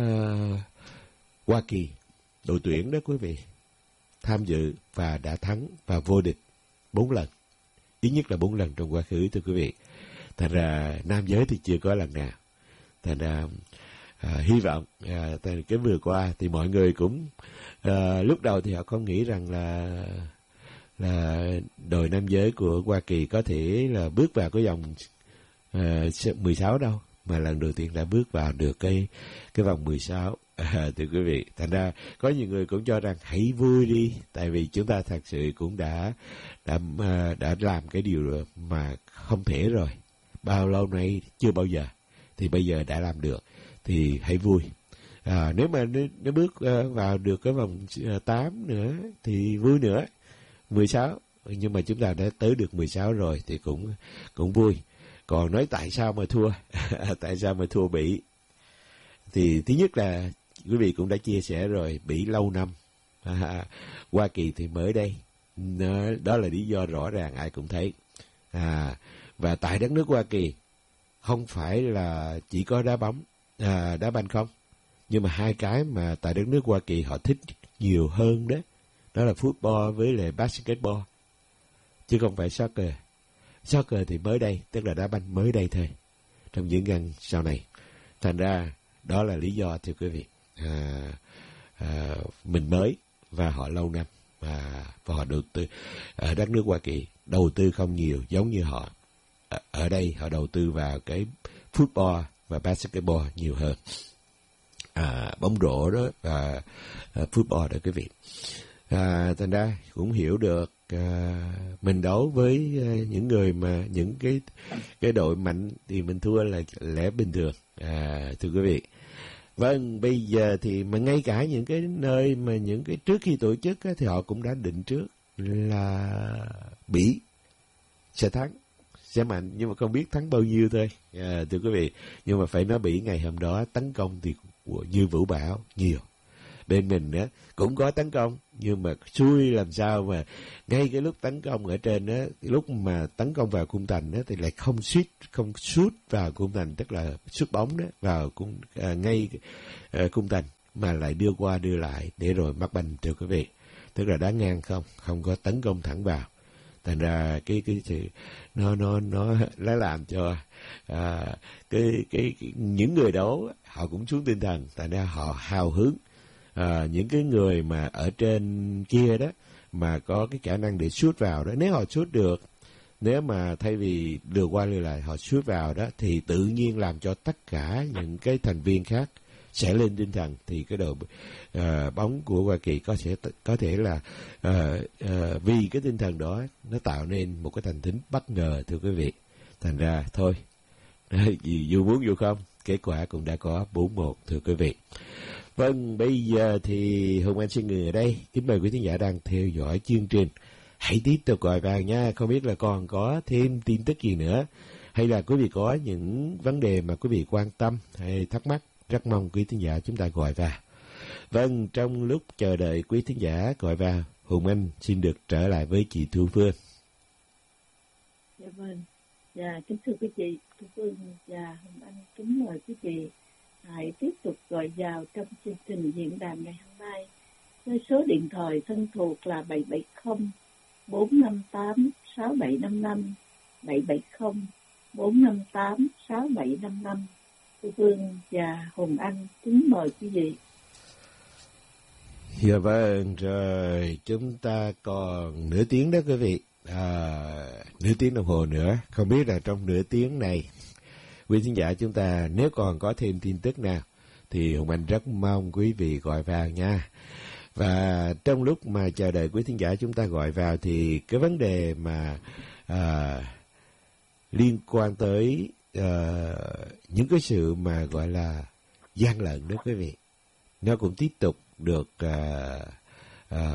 B: Hoa Kỳ, đội tuyển đó quý vị, tham dự và đã thắng và vô địch bốn lần, ít nhất là bốn lần trong quá khứ thưa quý vị. Thành ra nam giới thì chưa có lần nào. Thành ra à, hy vọng à, cái vừa qua thì mọi người cũng à, lúc đầu thì họ không nghĩ rằng là là đội nam giới của Hoa Kỳ có thể là bước vào cái vòng à, mười sáu đâu, mà lần đầu tiên đã bước vào được cái cái vòng mười sáu. À, thưa quý vị, thành ra có nhiều người cũng cho rằng hãy vui đi, tại vì chúng ta thật sự cũng đã đã đã làm cái điều mà không thể rồi, bao lâu nay chưa bao giờ, thì bây giờ đã làm được thì hãy vui. À, nếu mà nếu bước vào được cái vòng tám nữa thì vui nữa, mười sáu, nhưng mà chúng ta đã tới được mười sáu rồi thì cũng cũng vui. Còn nói tại sao mà thua, tại sao mà thua Bỉ, thì thứ nhất là quý vị cũng đã chia sẻ rồi, Bỉ lâu năm, à, Hoa Kỳ thì mới đây, đó, đó là lý do rõ ràng ai cũng thấy. À, và tại đất nước Hoa Kỳ không phải là chỉ có đá bóng, à, đá banh không, nhưng mà hai cái mà tại đất nước Hoa Kỳ họ thích nhiều hơn đó, đó là football với lại basketball, chứ không phải soccer. Soccer thì mới đây, tức là đá banh mới đây thôi, trong những năm sau này. Thành ra đó là lý do thưa quý vị. À, à, mình mới và họ lâu năm, à, và họ đầu tư ở đất nước Hoa Kỳ đầu tư không nhiều giống như họ ở, ở đây họ đầu tư vào cái football và basketball nhiều hơn, à, bóng rổ đó và à, football đó quý vị. À, thành ra cũng hiểu được à, mình đấu với à, những người mà những cái cái đội mạnh thì mình thua là lẽ bình thường, à, thưa quý vị. Vâng, bây giờ thì mà ngay cả những cái nơi mà những cái trước khi tổ chức á, thì họ cũng đã định trước là Bỉ sẽ thắng, sẽ mạnh, nhưng mà không biết thắng bao nhiêu thôi, à, thưa quý vị. Nhưng mà phải nói Bỉ ngày hôm đó tấn công thì như vũ bão nhiều. bên mình đó cũng có tấn công, nhưng mà xui làm sao mà ngay cái lúc tấn công ở trên đó, cái lúc mà tấn công vào khung thành đó thì lại không shoot không shoot vào khung thành, tức là sút bóng đó vào cung à, ngay à, khung thành, mà lại đưa qua đưa lại để rồi mắc banh, thưa quý vị. Tức là đá ngang không, không có tấn công thẳng vào. Thành ra cái cái sự nó nó nó nó làm cho à, cái, cái cái những người đấu họ cũng xuống tinh thần, thành ra họ hào hứng. À, những cái người mà ở trên kia đó mà có cái khả năng để shoot vào đó, nếu họ shoot được, nếu mà thay vì đưa qua đưa lại họ shoot vào đó, thì tự nhiên làm cho tất cả những cái thành viên khác sẽ lên tinh thần, thì cái đội uh, bóng của Hoa Kỳ có thể có thể là uh, uh, vì cái tinh thần đó nó tạo nên một cái thành tính bất ngờ, thưa quý vị. Thành ra thôi, dù muốn dù không, kết quả cũng đã có bốn một, thưa quý vị. Vâng, bây giờ thì Hùng Anh xin ngừng ở đây. Kính mời quý khán giả đang theo dõi chương trình. Hãy tiếp tục gọi vào nha. Không biết là còn có thêm tin tức gì nữa, hay là quý vị có những vấn đề mà quý vị quan tâm hay thắc mắc, rất mong quý khán giả chúng ta gọi vào. Vâng, trong lúc chờ đợi quý khán giả gọi vào, Hùng Anh xin được trở lại với chị Thu Phương.
C: Dạ vâng. Dạ, kính thưa quý chị, Thu Phương và Hùng Anh kính mời quý chị hãy tiếp tục gọi vào trong chương trình diễn đàn ngày hôm nay với số điện thoại thân thuộc là bảy bảy không bốn năm tám sáu bảy năm năm, bảy bảy không bốn năm tám sáu bảy năm năm. Thu Phương và Hùng Anh kính mời quý vị.
B: Dạ vâng, rồi chúng ta còn nửa tiếng đó quý vị, à, nửa tiếng đồng hồ nữa. Không biết là trong nửa tiếng này quý khán giả chúng ta nếu còn có thêm tin tức nào thì Hùng Anh rất mong quý vị gọi vào nha. Và trong lúc mà chờ đợi quý khán giả chúng ta gọi vào thì cái vấn đề mà à, liên quan tới à, những cái sự mà gọi là gian lận đó quý vị, nó cũng tiếp tục được à, à,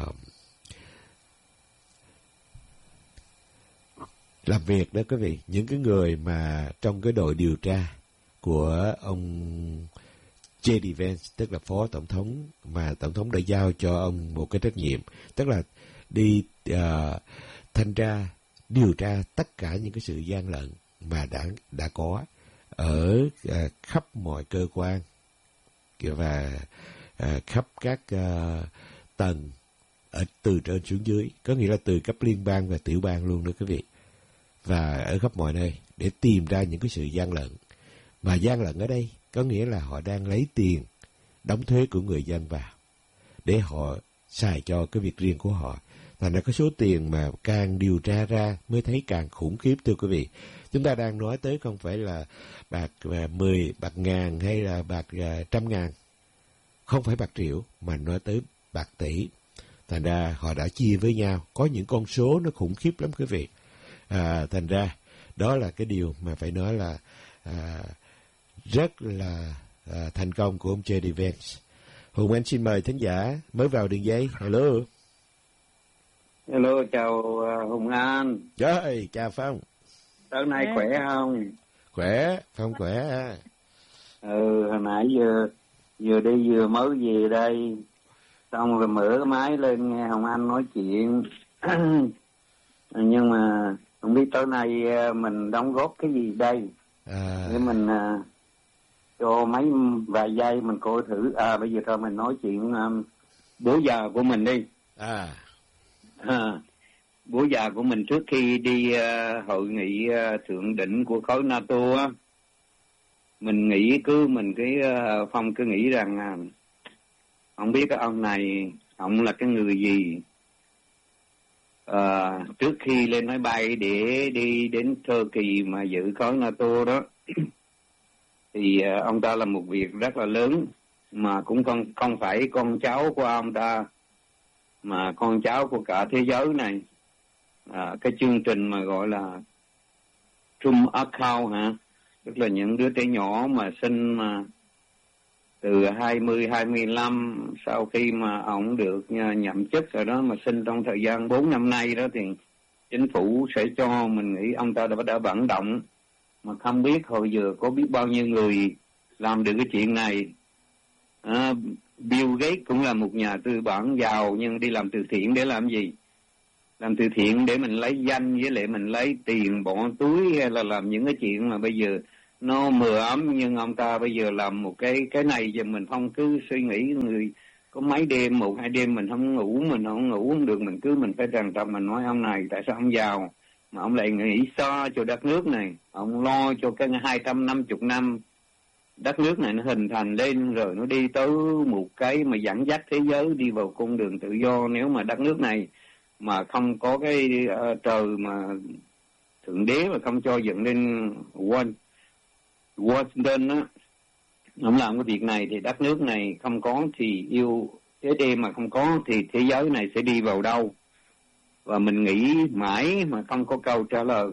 B: làm việc đó quý vị. Những cái người mà trong cái đội điều tra của ông J D Vance, tức là phó tổng thống, mà tổng thống đã giao cho ông một cái trách nhiệm, tức là đi uh, thanh tra, điều tra tất cả những cái sự gian lận mà đã đã có ở uh, khắp mọi cơ quan và uh, khắp các uh, tầng ở từ trên xuống dưới, có nghĩa là từ cấp liên bang và tiểu bang luôn đó quý vị, và ở khắp mọi nơi để tìm ra những cái sự gian lận. Mà gian lận ở đây có nghĩa là họ đang lấy tiền đóng thuế của người dân vào để họ xài cho cái việc riêng của họ. Thành ra cái số tiền mà càng điều tra ra mới thấy càng khủng khiếp, thưa quý vị. Chúng ta đang nói tới không phải là bạc mười, bạc ngàn hay là bạc trăm ngàn, không phải bạc triệu, mà nói tới bạc tỷ. Thành ra họ đã chia với nhau, có những con số nó khủng khiếp lắm quý vị. À, thành ra đó là cái điều mà phải nói là à, rất là à, thành công của ông J D Vance. Hùng Anh xin mời thính giả mới vào đường dây. Hello.
D: Hello, chào uh, Hùng Anh.
B: Rồi, chào Phong.
D: Tối nay
A: à.
D: khỏe không?
B: Khỏe, Phong khỏe.
D: Ừ, hồi nãy vừa vừa đi vừa mới về đây, xong rồi mở cái máy lên nghe Hùng Anh nói chuyện. Nhưng mà không biết tối nay mình đóng góp cái gì đây. À. Để mình uh, cho mấy vài giây mình coi thử. À, bây giờ thôi mình nói chuyện um, bữa giờ của mình đi.
B: À.
D: À, bữa giờ của mình trước khi đi uh, hội nghị uh, thượng đỉnh của khối NATO á, mình nghĩ cứ mình cái uh, Phong cứ nghĩ rằng uh, không biết cái ông này ông là cái người gì. Uh, trước khi lên máy bay để đi đến Thổ Kỳ mà giữ khối NATO đó thì uh, ông ta là một việc rất là lớn, mà cũng không không phải con cháu của ông ta mà con cháu của cả thế giới này. À, cái chương trình mà gọi là Trump Account hả, tức là những đứa trẻ nhỏ mà sinh mà từ hai mươi, hai mươi lăm, sau khi mà ông được nhậm chức rồi đó, mà sinh trong thời gian bốn năm nay đó, thì chính phủ sẽ cho, mình nghĩ ông ta đã, đã vận động, mà không biết hồi giờ có biết bao nhiêu người làm được cái chuyện này. À, Bill Gates cũng là một nhà tư bản giàu, nhưng đi làm từ thiện để làm gì? Làm từ thiện để mình lấy danh, với lại mình lấy tiền bỏ túi, hay là làm những cái chuyện mà bây giờ nó mờ ấm. Nhưng ông ta bây giờ làm một cái cái này giờ mình không cứ suy nghĩ, người có mấy đêm, một hai đêm mình không ngủ, mình không ngủ không được, mình cứ mình phải trằn trọc, mình nói ông này tại sao ông giàu mà ông lại nghĩ xa cho đất nước này, ông lo cho cái hai trăm năm mươi năm đất nước này nó hình thành lên, rồi nó đi tới một cái mà dẫn dắt thế giới đi vào con đường tự do. Nếu mà đất nước này mà không có cái uh, trời mà thượng đế mà không cho dựng lên Washington á, ông làm cái việc này thì đất nước này không có thì yêu thế đêm, mà không có thì thế giới này sẽ đi vào đâu? Và mình nghĩ mãi mà không có câu trả lời.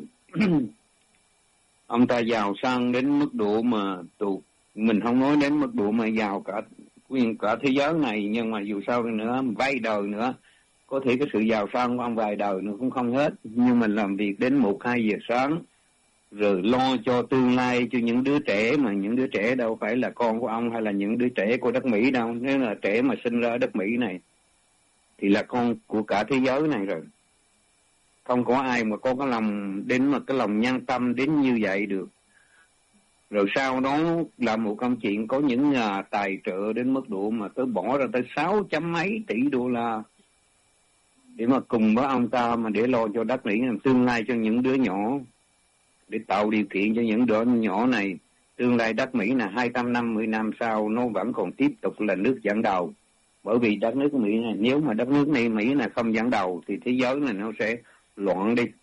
D: Ông ta giàu sang đến mức độ mà tụ, mình không nói đến mức độ mà giàu cả nguyên cả thế giới này, nhưng mà dù sao nữa vay đời nữa, có thể cái sự giàu sang của ông vài đời nữa cũng không hết. Nhưng mình làm việc đến một hai giờ sáng, rồi lo cho tương lai cho những đứa trẻ, mà những đứa trẻ đâu phải là con của ông hay là những đứa trẻ của đất Mỹ đâu. Nếu là trẻ mà sinh ra ở đất Mỹ này thì là con của cả thế giới này rồi. Không có ai mà có cái lòng đến mà cái lòng nhân tâm đến như vậy được. Rồi sau đó là một công chuyện có những nhà tài trợ đến mức độ mà tôi bỏ ra tới sáu trăm mấy tỷ đô la để mà cùng với ông ta mà để lo cho đất Mỹ làm tương lai cho những đứa nhỏ, để tạo điều kiện cho những đứa nhỏ này tương lai đất Mỹ là hai trăm năm mươi năm sau nó vẫn còn tiếp tục là nước dẫn đầu. Bởi vì đất nước Mỹ này, nếu mà đất nước này Mỹ là không dẫn đầu thì thế giới này nó sẽ loạn đi.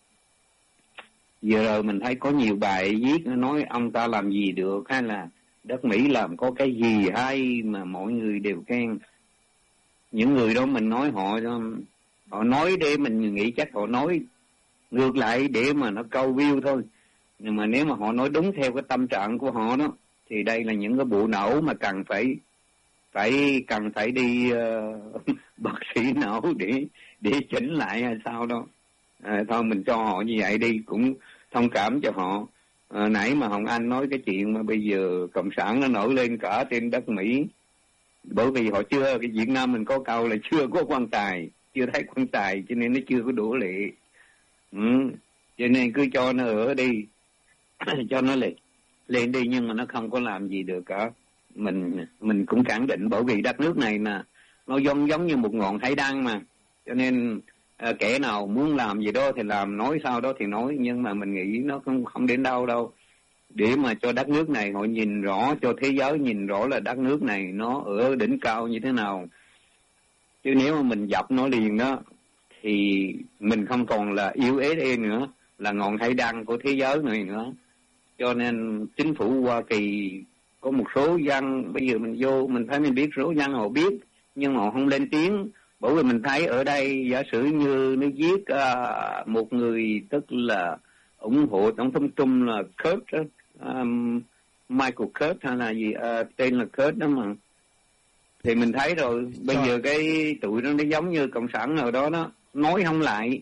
D: Giờ rồi mình thấy có nhiều bài viết nó nói ông ta làm gì được, hay là đất Mỹ làm có cái gì hay mà mọi người đều khen. Những người đó mình nói họ họ nói để mình nghĩ chắc họ nói ngược lại để mà nó câu view thôi. Nhưng mà nếu mà họ nói đúng theo cái tâm trạng của họ đó thì đây là những cái bộ não mà cần phải phải cần phải đi uh, bác sĩ não để để chỉnh lại hay sao đó. À, thôi mình cho họ như vậy đi, cũng thông cảm cho họ. À, nãy mà Hồng Anh nói cái chuyện mà bây giờ cộng sản nó nổi lên cả trên đất Mỹ, bởi vì họ chưa, cái Việt Nam mình có câu là chưa có quan tài, chưa thấy quan tài cho nên nó chưa có đủ lệ. Ừ. Cho nên cứ cho nó ở đi cho nó lên lên đi, nhưng mà nó không có làm gì được cả. Mình mình cũng khẳng định, bởi vì đất nước này là nó giống giống như một ngọn hải đăng mà, cho nên à, kẻ nào muốn làm gì đó thì làm, nói sao đó thì nói, nhưng mà mình nghĩ nó không không đến đâu đâu. Để mà cho đất nước này họ nhìn rõ, cho thế giới nhìn rõ là đất nước này nó ở đỉnh cao như thế nào. Chứ nếu mà mình dập nó liền đó thì mình không còn là yếu ế nữa, là ngọn hải đăng của thế giới này nữa. Cho nên chính phủ Hoa Kỳ có một số dân, bây giờ mình vô mình thấy mình biết số dân họ biết, nhưng họ không lên tiếng. Bởi vì mình thấy ở đây giả sử như nó giết uh, một người, tức là ủng hộ tổng thống Trump là Kurt, um, Michael Kurt hay là gì, uh, tên là Kurt đó mà, thì mình thấy rồi. Bây Rồi. giờ cái tụi nó nó giống như cộng sản nào đó đó, nói không lại,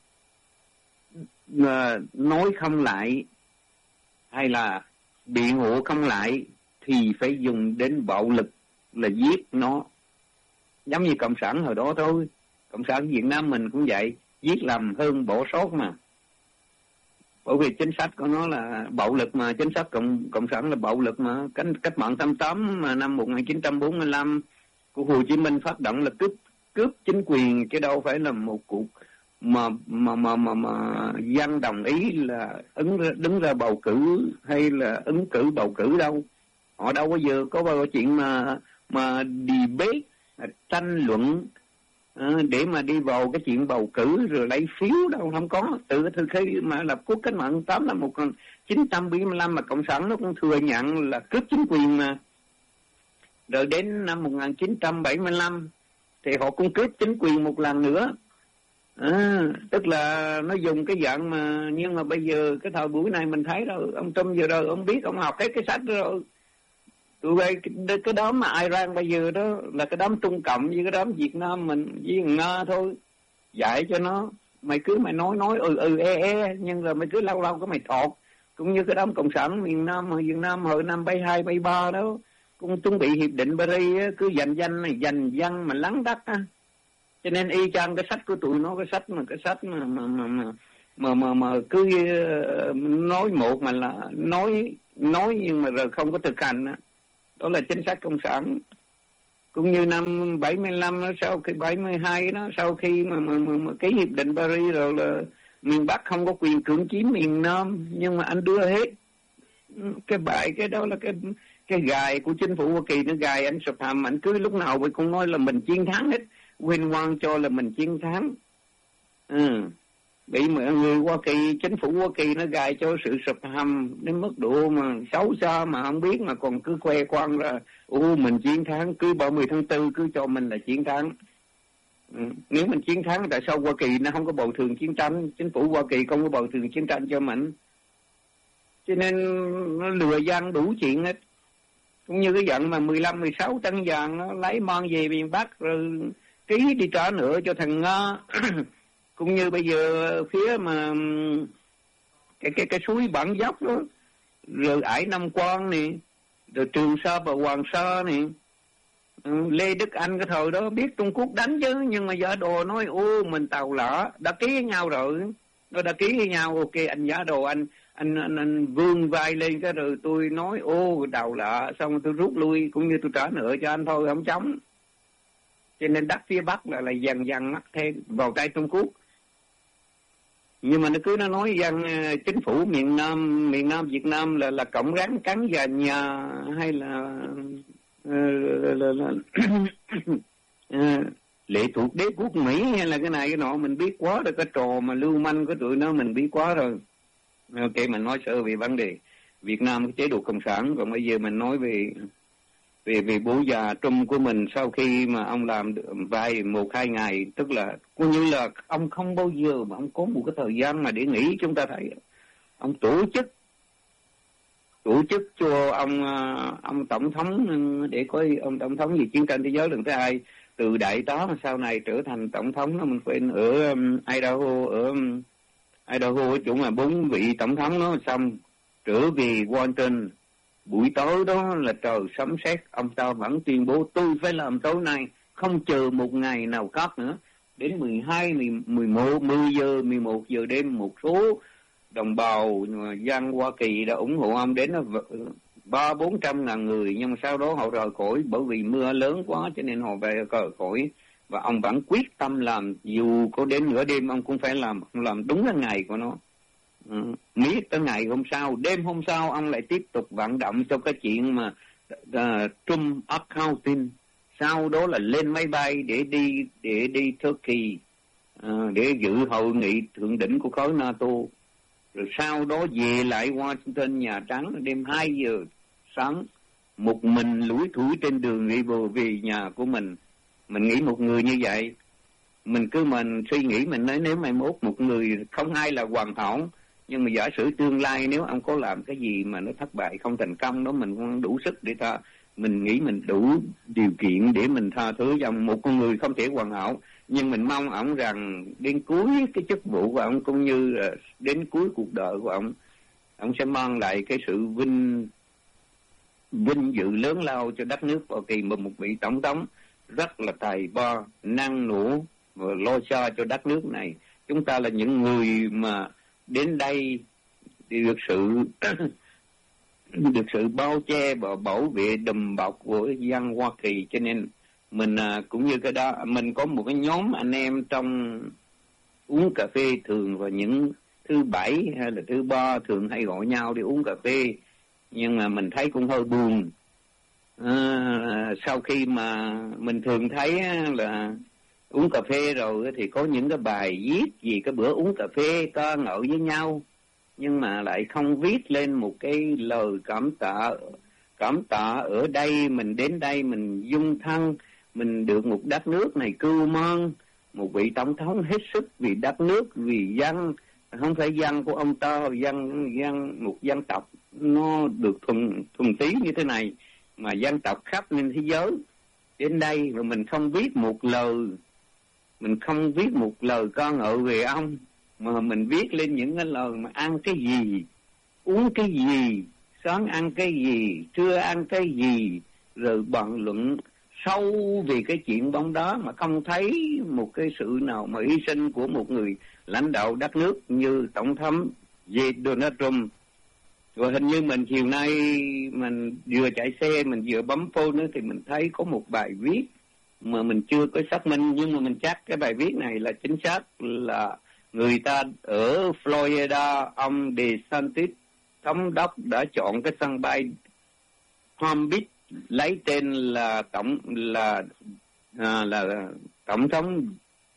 D: uh, nói không lại hay là biện hộ không lại thì phải dùng đến bạo lực là giết nó, giống như cộng sản hồi đó thôi. Cộng sản Việt Nam mình cũng vậy, giết lầm hơn bỏ sót mà. Bởi vì chính sách của nó là bạo lực mà, chính sách cộng cộng sản là bạo lực mà. Cách cách mạng tám tám mà năm một nghìn chín trăm bốn mươi lăm của Hồ Chí Minh phát động là cướp cướp chính quyền, chứ đâu phải là một cuộc mà mà mà mà, mà dân đồng ý là ứng đứng ra bầu cử hay là ứng cử bầu cử đâu. Họ đâu có giờ có bao chuyện mà mà debate, tranh luận à, để mà đi vào cái chuyện bầu cử rồi lấy phiếu đâu, không có. Từ từ khi mà lập quốc cách mạng tám năm một nghìn chín trăm bốn mươi lăm mà cộng sản nó cũng thừa nhận là cướp chính quyền mà. Rồi đến năm một nghìn chín trăm bảy mươi lăm thì họ cũng cướp chính quyền một lần nữa. À, tức là nó dùng cái dạng mà, nhưng mà bây giờ cái thời buổi này mình thấy rồi, ông Trump giờ rồi ông biết, ông học hết cái sách rồi. Tụi bay cái, cái đám mà Iran bây giờ đó là cái đám Trung Cộng với cái đám Việt Nam mình với Nga thôi. Dạy cho nó, mày cứ mày nói nói ừ ừ e e, nhưng rồi mày cứ lâu lâu cái mày thọt. Cũng như cái đám Cộng sản miền Nam, Việt Nam hồi năm bảy hai bảy ba đó, cũng chuẩn bị hiệp định Paris á, cứ dành danh này dành văn mà lắng đắt á. Cho nên y chang cái sách của tụi nó, cái sách mà cái sách mà mà mà mà mà, mà, mà cứ nói một mà là nói nói nhưng mà rồi không có thực hành á. Đó là chính sách cộng sản. Cũng như năm bảy mươi lăm đó, sau khi bảy mươi hai đó, sau khi mà, mà, mà, mà cái hiệp định Paris rồi là miền Bắc không có quyền cưỡng chiếm miền Nam, nhưng mà anh đưa hết cái bài, cái đó là cái cái gài của chính phủ Hoa Kỳ, nó gài anh sụp hầm. Anh cứ lúc nào vậy cũng nói là mình chiến thắng hết, quên ngoan cho là mình chiến thắng. Ừ. Bị mọi người Hoa Kỳ, chính phủ Hoa Kỳ nó gài cho sự sụp hầm đến mức độ mà xấu xa mà không biết, mà còn cứ khoe khoang ra ô mình chiến thắng, cứ ba mươi tháng tư cứ cho mình là chiến thắng. Ừ. Nếu mình chiến thắng tại sao Hoa Kỳ nó không có bồi thường chiến tranh, chính phủ Hoa Kỳ không có bồi thường chiến tranh cho mình. Cho nên nó lừa dân đủ chuyện hết. Cũng như cái giận mà mười lăm mười sáu tấn vàng nó lấy mang về miền Bắc rồi ký đi trả nợ cho thằng Nga. Cũng như bây giờ phía mà cái cái cái suối Bản Dốc đó, rồi Ải Nam Quan này, rồi Trường Sa và Hoàng Sa này, ừ, Lê Đức Anh cái thời đó biết Trung Quốc đánh chứ, nhưng mà giả đồ nói ô mình tàu lạ, đã ký với nhau rồi, nó đã ký với nhau, ok anh giả đồ anh anh anh, anh vươn vai lên cái rồi tôi nói ô tàu lạ, xong tôi rút lui cũng như tôi trả nợ cho anh thôi, không chống. Cho nên đất phía Bắc là là dần dần mắc thêm vào tay Trung Quốc. Nhưng mà nó cứ nó nói rằng chính phủ miền Nam miền Nam Việt Nam là là cộng rắn cắn gà nhà, hay là, là, là, là lệ thuộc đế quốc Mỹ, hay là cái này cái nọ, mình biết quá rồi. Cái trò mà lưu manh của tụi nó mình biết quá rồi. Ok, mình nói sơ về vấn đề Việt Nam cái chế độ cộng sản. Còn bây giờ mình nói về về về bố già Trung của mình, sau khi mà ông làm vài một hai ngày, tức là coi như là ông không bao giờ mà ông có một cái thời gian mà để nghỉ. Chúng ta thấy ông tổ chức tổ chức cho ông ông tổng thống, để coi ông tổng thống gì chiến tranh thế giới lần thứ hai, từ đại tá mà sau này trở thành tổng thống, nó mình quên, ở um, Idaho, ở um, Idaho ở chỗ mà bốn vị tổng thống nó xong trở về Washington. Buổi tối đó là trời sấm sét, ông ta vẫn tuyên bố tôi phải làm tối nay, không chờ một ngày nào khác nữa. Đến mười hai, mười một, mười giờ, mười một giờ đêm, một số đồng bào dân Hoa Kỳ đã ủng hộ ông đến ba bốn trăm ngàn người, nhưng mà sau đó họ rời khỏi bởi vì mưa lớn quá, cho nên họ về rời khỏi. Và ông vẫn quyết tâm làm, dù có đến nửa đêm ông cũng phải làm, ông làm đúng cái ngày của nó. Ừ. Miết tới ngày hôm sau, đêm hôm sau ông lại tiếp tục vận động cho cái chuyện mà uh, Trump accounting. Sau đó là lên máy bay để đi để đi Turkey, uh, để dự hội nghị thượng đỉnh của khối NATO. Rồi sau đó về lại Washington, Nhà Trắng đêm hai giờ sáng, một mình lủi thủi trên đường đi về, về nhà của mình. Mình nghĩ một người như vậy, mình cứ mình suy nghĩ, mình nói nếu mai mốt một người, không ai là hoàn hảo, nhưng mà giả sử tương lai nếu ông có làm cái gì mà nó thất bại không thành công đó, mình không đủ sức để tha, mình nghĩ mình đủ điều kiện để mình tha thứ cho một con người không thể hoàn hảo. Nhưng mình mong ông rằng đến cuối cái chức vụ của ông, cũng như đến cuối cuộc đời của ông, ông sẽ mang lại cái sự vinh vinh dự lớn lao cho đất nước Hoa Kỳ, mà một vị tổng thống rất là tài ba, năng nổ và lo xa cho đất nước này. Chúng ta là những người mà đến đây được sự được sự bao che và bảo vệ đùm bọc của dân Hoa Kỳ, cho nên mình cũng như cái đó, mình có một cái nhóm anh em trong uống cà phê thường vào những thứ bảy hay là thứ ba, thường hay gọi nhau đi uống cà phê. Nhưng mà mình thấy cũng hơi buồn. À, sau khi mà mình thường thấy là uống cà phê rồi thì có những cái bài viết gì cái bữa uống cà phê ca ngợi với nhau, nhưng mà lại không viết lên một cái lời cảm tạ. Cảm tạ ở đây, mình đến đây mình dung thân, mình được một đất nước này cưu mang, một vị tổng thống hết sức vì đất nước, vì dân, không phải dân của ông ta, dân dân một dân tộc nó được thuần thuần tí như thế này, mà dân tộc khắp trên thế giới đến đây mà mình không viết một lời, mình không viết một lời ca ngợi về ông, mà mình viết lên những cái lời mà ăn cái gì, uống cái gì, sáng ăn cái gì, trưa ăn cái gì, rồi bàn luận sâu về cái chuyện bóng đá mà không thấy một cái sự nào mà hy sinh của một người lãnh đạo đất nước như Tổng thống Donald Trump. Rồi hình như mình chiều nay mình vừa chạy xe, mình vừa bấm phone nữa thì mình thấy có một bài viết mà mình chưa có xác minh, nhưng mà mình chắc cái bài viết này là chính xác, là người ta ở Florida, ông DeSantis, thống đốc đã chọn cái sân bay Palm Beach lấy tên là tổng là à, là tổng thống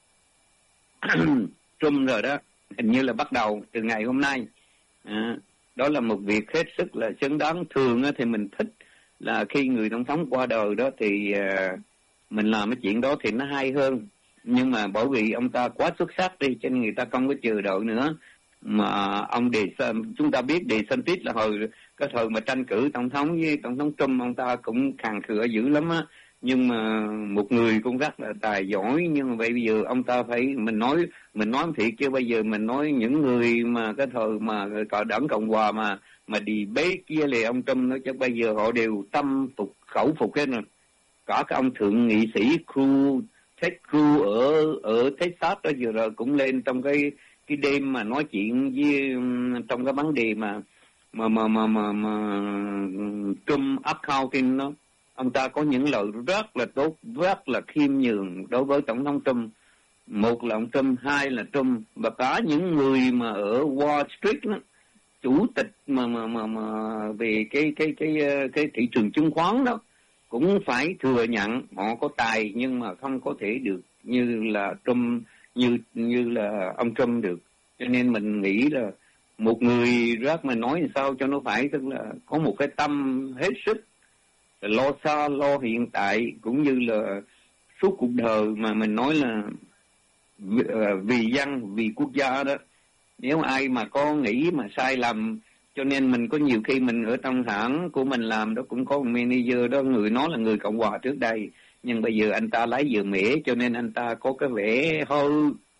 D: Trump rồi đó, hình như là bắt đầu từ ngày hôm nay. À, đó là một việc hết sức là xứng đáng. Thường thì mình thích là khi người tổng thống qua đời đó thì uh, mình làm cái chuyện đó thì nó hay hơn, nhưng mà bởi vì ông ta quá xuất sắc đi cho nên người ta không có chờ đợi nữa. Mà ông đề chúng ta biết DeSantis là hồi cái thời mà tranh cử tổng thống với tổng thống Trump, ông ta cũng khàn khựa dữ lắm á, nhưng mà một người cũng rất là tài giỏi. Nhưng mà bây giờ ông ta phải, mình nói mình nói thiệt chứ bây giờ mình nói những người mà cái thời mà cờ đảng Cộng hòa mà mà đi bế kia là ông Trump nói chắc bây giờ họ đều tâm phục khẩu phục hết rồi. Cả cái ông thượng nghị sĩ Cruz, Ted Cruz ở ở Texas đó vừa rồi cũng lên trong cái cái đêm mà nói chuyện với trong cái vấn đề mà mà mà mà mà, mà Trump accounting đó. Ông ta có những lời rất là tốt, rất là khiêm nhường đối với tổng thống Trump. Một là ông Trump, hai là Trump, và cả những người mà ở Wall Street đó, chủ tịch mà mà mà, mà về cái cái cái cái thị trường chứng khoán đó cũng phải thừa nhận họ có tài, nhưng mà không có thể được như là Trump, như như là ông Trump được. Cho nên mình nghĩ là một người rất mà nói sao cho nó phải, tức là có một cái tâm hết sức lo xa lo hiện tại cũng như là suốt cuộc đời, mà mình nói là vì, vì dân vì quốc gia đó. Nếu ai mà có nghĩ mà sai lầm, cho nên mình có nhiều khi mình ở trong hãng của mình làm đó cũng có một manager đó, người nói là người Cộng hòa trước đây, nhưng bây giờ anh ta lấy dừa mễ cho nên anh ta có cái vẻ hơi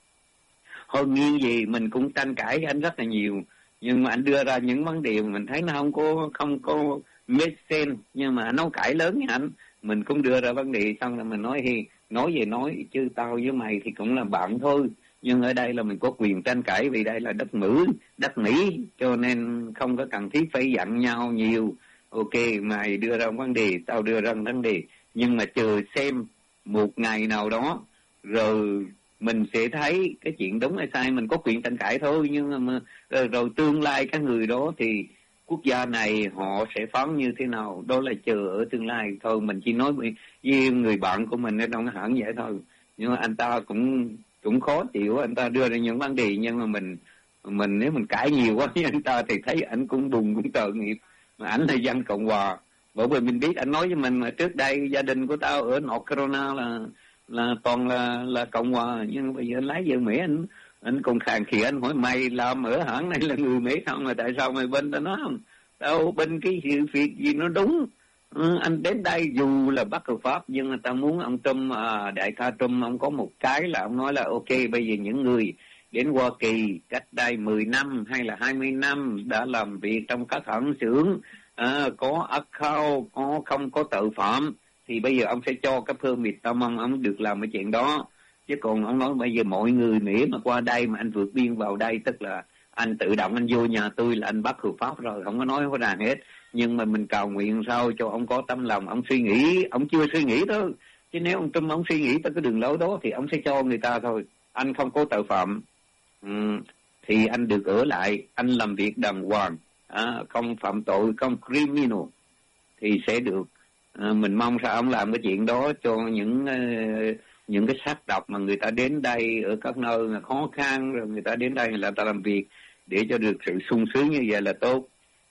D: hơi nghiêng gì, mình cũng tranh cãi với anh rất là nhiều, nhưng mà anh đưa ra những vấn đề mà mình thấy nó không có không có make sense, nhưng mà nói cãi lớn với anh, mình cũng đưa ra vấn đề xong là mình nói thì nói về nói chứ tao với mày thì cũng là bạn thôi, nhưng ở đây là mình có quyền tranh cãi vì đây là đất Mỹ, đất Mỹ cho nên không có cần thiết phải giận nhau nhiều. Ok, mày đưa ra vấn đề, tao đưa ra vấn đề, nhưng mà chờ xem một ngày nào đó rồi mình sẽ thấy cái chuyện đúng hay sai, mình có quyền tranh cãi thôi, nhưng mà rồi, rồi tương lai các người đó thì quốc gia này họ sẽ phán như thế nào, đó là chờ ở tương lai thôi. Mình chỉ nói với, với người bạn của mình ở trong cái hãng vậy thôi, nhưng mà anh ta cũng cũng khó chịu, anh ta đưa ra những vấn đề, nhưng mà mình mình nếu mình cãi nhiều quá với anh ta thì thấy anh cũng buồn cũng tội nghiệp, mà ảnh là dân Cộng hòa. Bởi vì mình biết anh nói với mình mà trước đây gia đình của tao ở North Carolina là là toàn là là Cộng hòa, nhưng bây giờ anh lái vợ Mỹ, anh anh còn khàn khịa, anh hỏi mày làm ở hãng này là người Mỹ không, mà tại sao mày bên tao nói không, tao bên cái sự việc gì nó đúng. Ừ, anh đến đây dù là bất hợp pháp, nhưng mà tao muốn ông Trump, à, đại ca Trump, ông có một cái là ông nói là ok, bây giờ những người đến Hoa Kỳ cách đây mười năm hay là hai mươi năm đã làm việc trong các hãng xưởng, à, có account, có không có tội phạm, thì bây giờ ông sẽ cho cái permit, tao mong ông được làm cái chuyện đó. Chứ còn ông nói bây giờ mọi người Mỹ mà qua đây mà anh vượt biên vào đây, tức là anh tự động anh vô nhà tôi là anh bắt hợp pháp rồi, không có nói có đàn hết. Nhưng mà mình cầu nguyện sao cho ông có tâm lòng, ông suy nghĩ, ông chưa suy nghĩ đó. Chứ nếu ông Trump ông suy nghĩ tới cái đường lối đó thì ông sẽ cho người ta thôi. Anh không có tội phạm, ừ, thì anh được ở lại, anh làm việc đàng hoàng, à, không phạm tội, không criminal thì sẽ được. À, mình mong sao ông làm cái chuyện đó cho những uh, những cái sắc tộc mà người ta đến đây ở các nơi là khó khăn, rồi người ta đến đây là ta làm việc để cho được sự sung sướng như vậy là tốt.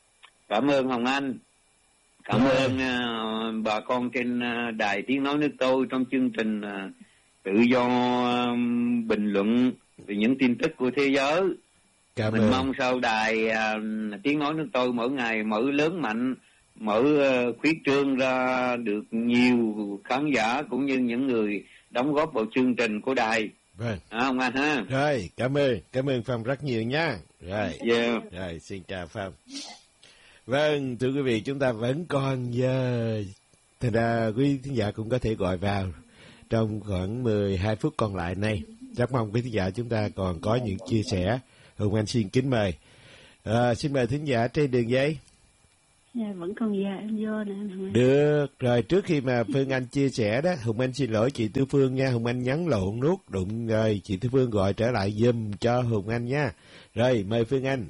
D: Cảm ơn Hồng Anh, cảm yeah. ơn uh, bà con trên uh, đài Tiếng Nói Nước Tôi trong chương trình uh, tự do um, bình luận về những tin tức của thế giới. Cảm Mình ơn. Mong sau đài uh, Tiếng Nói Nước Tôi mỗi ngày mở lớn mạnh, mở uh, khuyết trương ra được nhiều khán giả cũng như những người đóng góp vào chương trình của đài.
B: Vâng.
D: À, ông anh ha.
B: Rồi, cảm ơn, cảm ơn Phong rất nhiều nha. Rồi,
D: yeah.
B: Rồi, xin chào Phong. Vâng, thưa quý vị, chúng ta vẫn còn giờ Thành ra quý thính giả cũng có thể gọi vào trong khoảng mười hai phút còn lại này. Rất mong quý thính giả chúng ta còn có những chia sẻ. Hùng Anh xin kính mời. À, xin mời thính giả trên đường dây.
E: Dạ, vẫn còn giờ em vô nè.
B: Được, rồi trước khi mà Phương Anh chia sẻ đó, Hùng Anh xin lỗi chị Tư Phương nha. Hùng Anh nhắn lộn nút đụng rồi, chị Tư Phương gọi trở lại giùm cho Hùng Anh nha. Rồi, mời Phương Anh.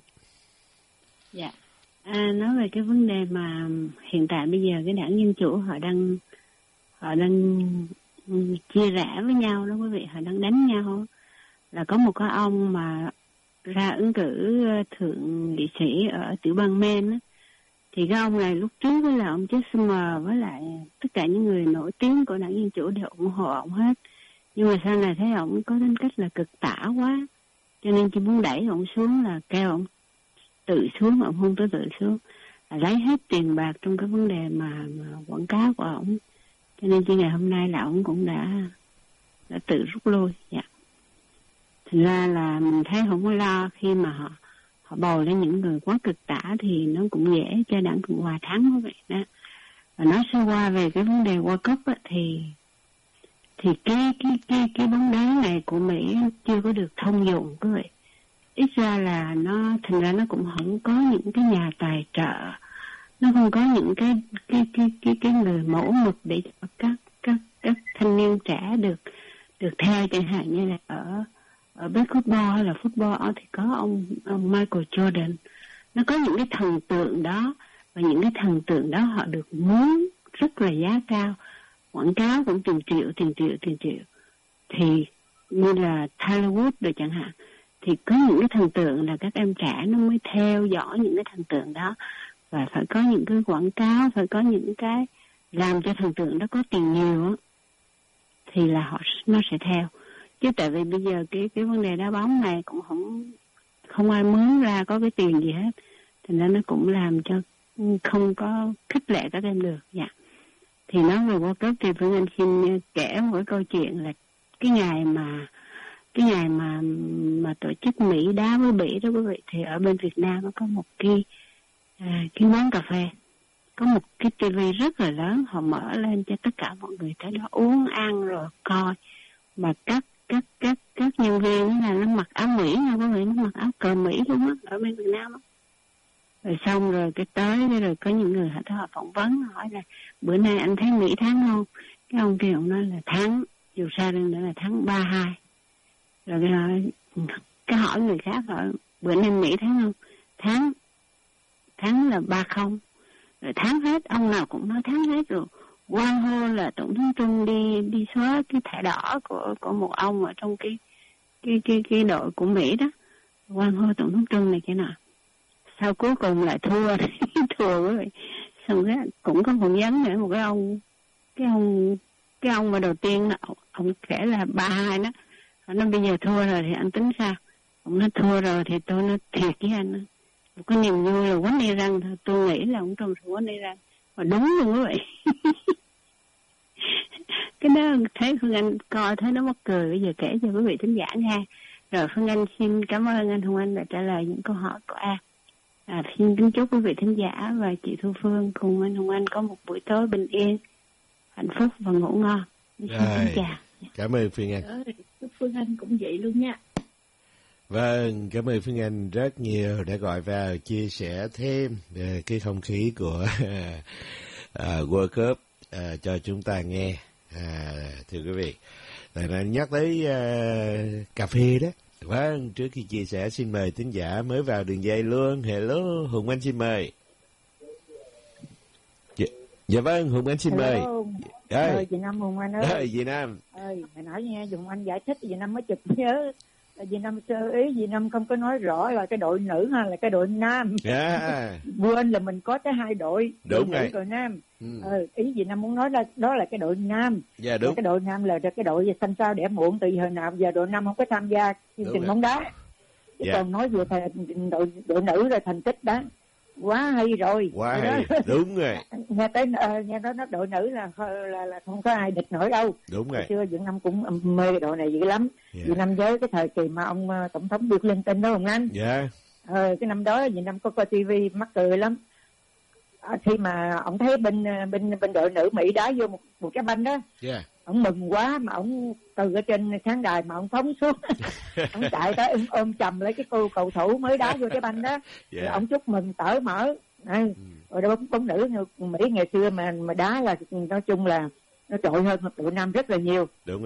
E: Dạ, à, nói về cái vấn đề mà hiện tại bây giờ cái đảng Dân Chủ họ đang họ đang chia rẽ với nhau đó quý vị, họ đang đánh nhau. Là có một cái ông mà ra ứng cử thượng nghị sĩ ở tiểu bang Maine á, thì cái ông này lúc trước với là ông Chesmer với lại tất cả những người nổi tiếng của đảng Dân Chủ đều ủng hộ ông hết, nhưng mà sau này thấy ông có tính cách là cực tả quá, cho nên chỉ muốn đẩy ông xuống, là kêu ông tự xuống. Ông không tới tự xuống, là lấy hết tiền bạc trong cái vấn đề mà, mà quảng cáo của ông, cho nên chỉ ngày hôm nay là ông cũng đã đã tự rút lui. Dạ. Thành ra là mình thấy không có lo khi mà họ họ bầu lên những người quá cực tả thì nó cũng dễ cho đảng Cộng hòa thắng quý vị đó. Và nói sơ qua về cái vấn đề World Cup á, thì thì cái cái cái cái bóng đá này của Mỹ chưa có được thông dụng quý vị. Ít ra là nó thành ra nó cũng không có những cái nhà tài trợ, nó không có những cái cái cái cái cái người mẫu mực để cho các các các thanh niên trẻ được được theo, chẳng hạn như là ở ở basketball hay là football thì có ông, ông Michael Jordan. Nó có những cái thần tượng đó, và những cái thần tượng đó họ được muốn rất là giá cao, quảng cáo cũng tiền triệu tiền triệu tiền triệu. Thì như là Tyler Woods rồi chẳng hạn, thì có những cái thần tượng là các em trẻ nó mới theo dõi những cái thần tượng đó, và phải có những cái quảng cáo, phải có những cái làm cho thần tượng đó có tiền nhiều á, thì là họ nó sẽ theo. Chứ tại vì bây giờ cái cái vấn đề đá bóng này cũng không không ai mướn ra có cái tiền gì hết, thành ra nó cũng làm cho không có khích lệ các em được. Dạ. Thì nói về World Cup thì Phương Anh xin kể một cái câu chuyện là cái ngày mà cái ngày mà mà tổ chức Mỹ đá với Bỉ đó quý vị, thì ở bên Việt Nam nó có một cái à, cái quán cà phê, có một cái tivi rất là lớn, họ mở lên cho tất cả mọi người tới đó uống ăn rồi coi. Mà các các các các nhân viên là nó mặc áo Mỹ nha quý vị, nó mặc áo cờ Mỹ luôn á, ở bên Việt Nam á. Rồi xong rồi cái tới rồi có những người họ phỏng vấn hỏi là bữa nay anh thấy Mỹ thắng không? Cái ông kia ông nói là thắng, dù sao nữa là thắng ba hai. Rồi cái hỏi, cái hỏi người khác hỏi bữa nay Mỹ thắng không? Thắng, thắng là ba không. Rồi thắng hết, ông nào cũng nói thắng hết rồi. Quang hô là tổng thống Trung đi đi xóa cái thẻ đỏ của của một ông ở trong cái cái cái cái đội của Mỹ đó. Quang hô tổng thống Trung này cái nào. Sau cuối cùng lại thua, thua quý vị. Xong cái cũng có phỏng vấn nữa, một cái ông cái ông cái ông mà đầu tiên là ông kể là ba hai đó. Nó bây giờ thua rồi thì anh tính sao? Ông nói thua rồi thì tôi nói thiệt với anh. Một cái niềm vui là quánh đi răng thôi. Tôi nghĩ là ông Trung sẽ quánh đi răng. Mà đúng luôn quý vị. Cái đó thấy Phương Anh coi thấy nó mắc cười, bây giờ kể cho quý vị thính giả nghe. Rồi Phương Anh xin cảm ơn anh Hùng Anh đã trả lời những câu hỏi của A. À, xin kính chúc quý vị thính giả và chị Thu Phương cùng anh Hùng Anh có một buổi tối bình yên, hạnh phúc và ngủ ngon. Xin kính chào.
B: Cảm ơn Phương Anh.
C: Ờ, Phương Anh cũng vậy luôn nha.
B: Vâng, cảm ơn Phương Anh rất nhiều đã gọi vào chia sẻ thêm về cái không khí của uh, World Cup uh, cho chúng ta nghe. À, thưa quý vị, là nhắc tới uh, cà phê đó. Vâng, trước khi chia sẻ xin mời thính giả mới vào đường dây luôn. Hello, Hùng Anh xin mời. Dạ, dạ vâng, Hùng Anh xin mời.
A: Ơi, chị Năm Hùng Anh ơi.
B: Ơi, chị Năm.
A: Ơi, hồi nãy nghe Hùng Anh giải thích, chị Năm mới chụp nhớ. Dì Năm sơ ý, dì Năm không có nói rõ là cái đội nữ hay là cái đội nam.
B: Yeah.
A: Quên là mình có tới hai đội.
B: Đúng
A: đội
B: rồi.
A: Nữ, đội nam.
B: Ừ.
A: Ừ, ý dì Năm muốn nói là đó là cái đội nam.
B: Dạ yeah, đúng.
A: Cái đội nam là cái đội xanh sao đẻ muộn, từ hồi nào giờ đội nam không có tham gia chương trình bóng đá. Chứ yeah. còn nói về đội đội nữ rồi thành tích đó. Quá hay rồi.
B: Quá hay, đúng rồi.
A: Nghe tới uh, nghe nói nó đội nữ là, là là không có ai địch nổi đâu.
B: Đúng rồi.
A: Xưa Việt Nam cũng mê cái đội này dữ lắm. Yeah. Việt Nam với cái thời kỳ mà ông uh, tổng thống Bill Clinton đó không anh?
B: Dạ. Yeah.
A: Ờ, cái năm đó Việt Nam có coi tivi mắc cười lắm. khi mà ông thấy bên bên bên đội nữ Mỹ đá vô một một cái banh đó,
B: yeah.
A: ông mừng quá mà ông từ ở trên khán đài mà ông phóng xuống, ông chạy tới ôm, ôm chầm lấy cái cô cầu thủ mới đá vô cái banh đó, yeah. Rồi ông chúc mừng tở mở. À, ừ. Rồi bóng bóng nữ Mỹ ngày xưa mà mà đá là nói chung là nó trội hơn tụi nam rất là nhiều.
B: Đúng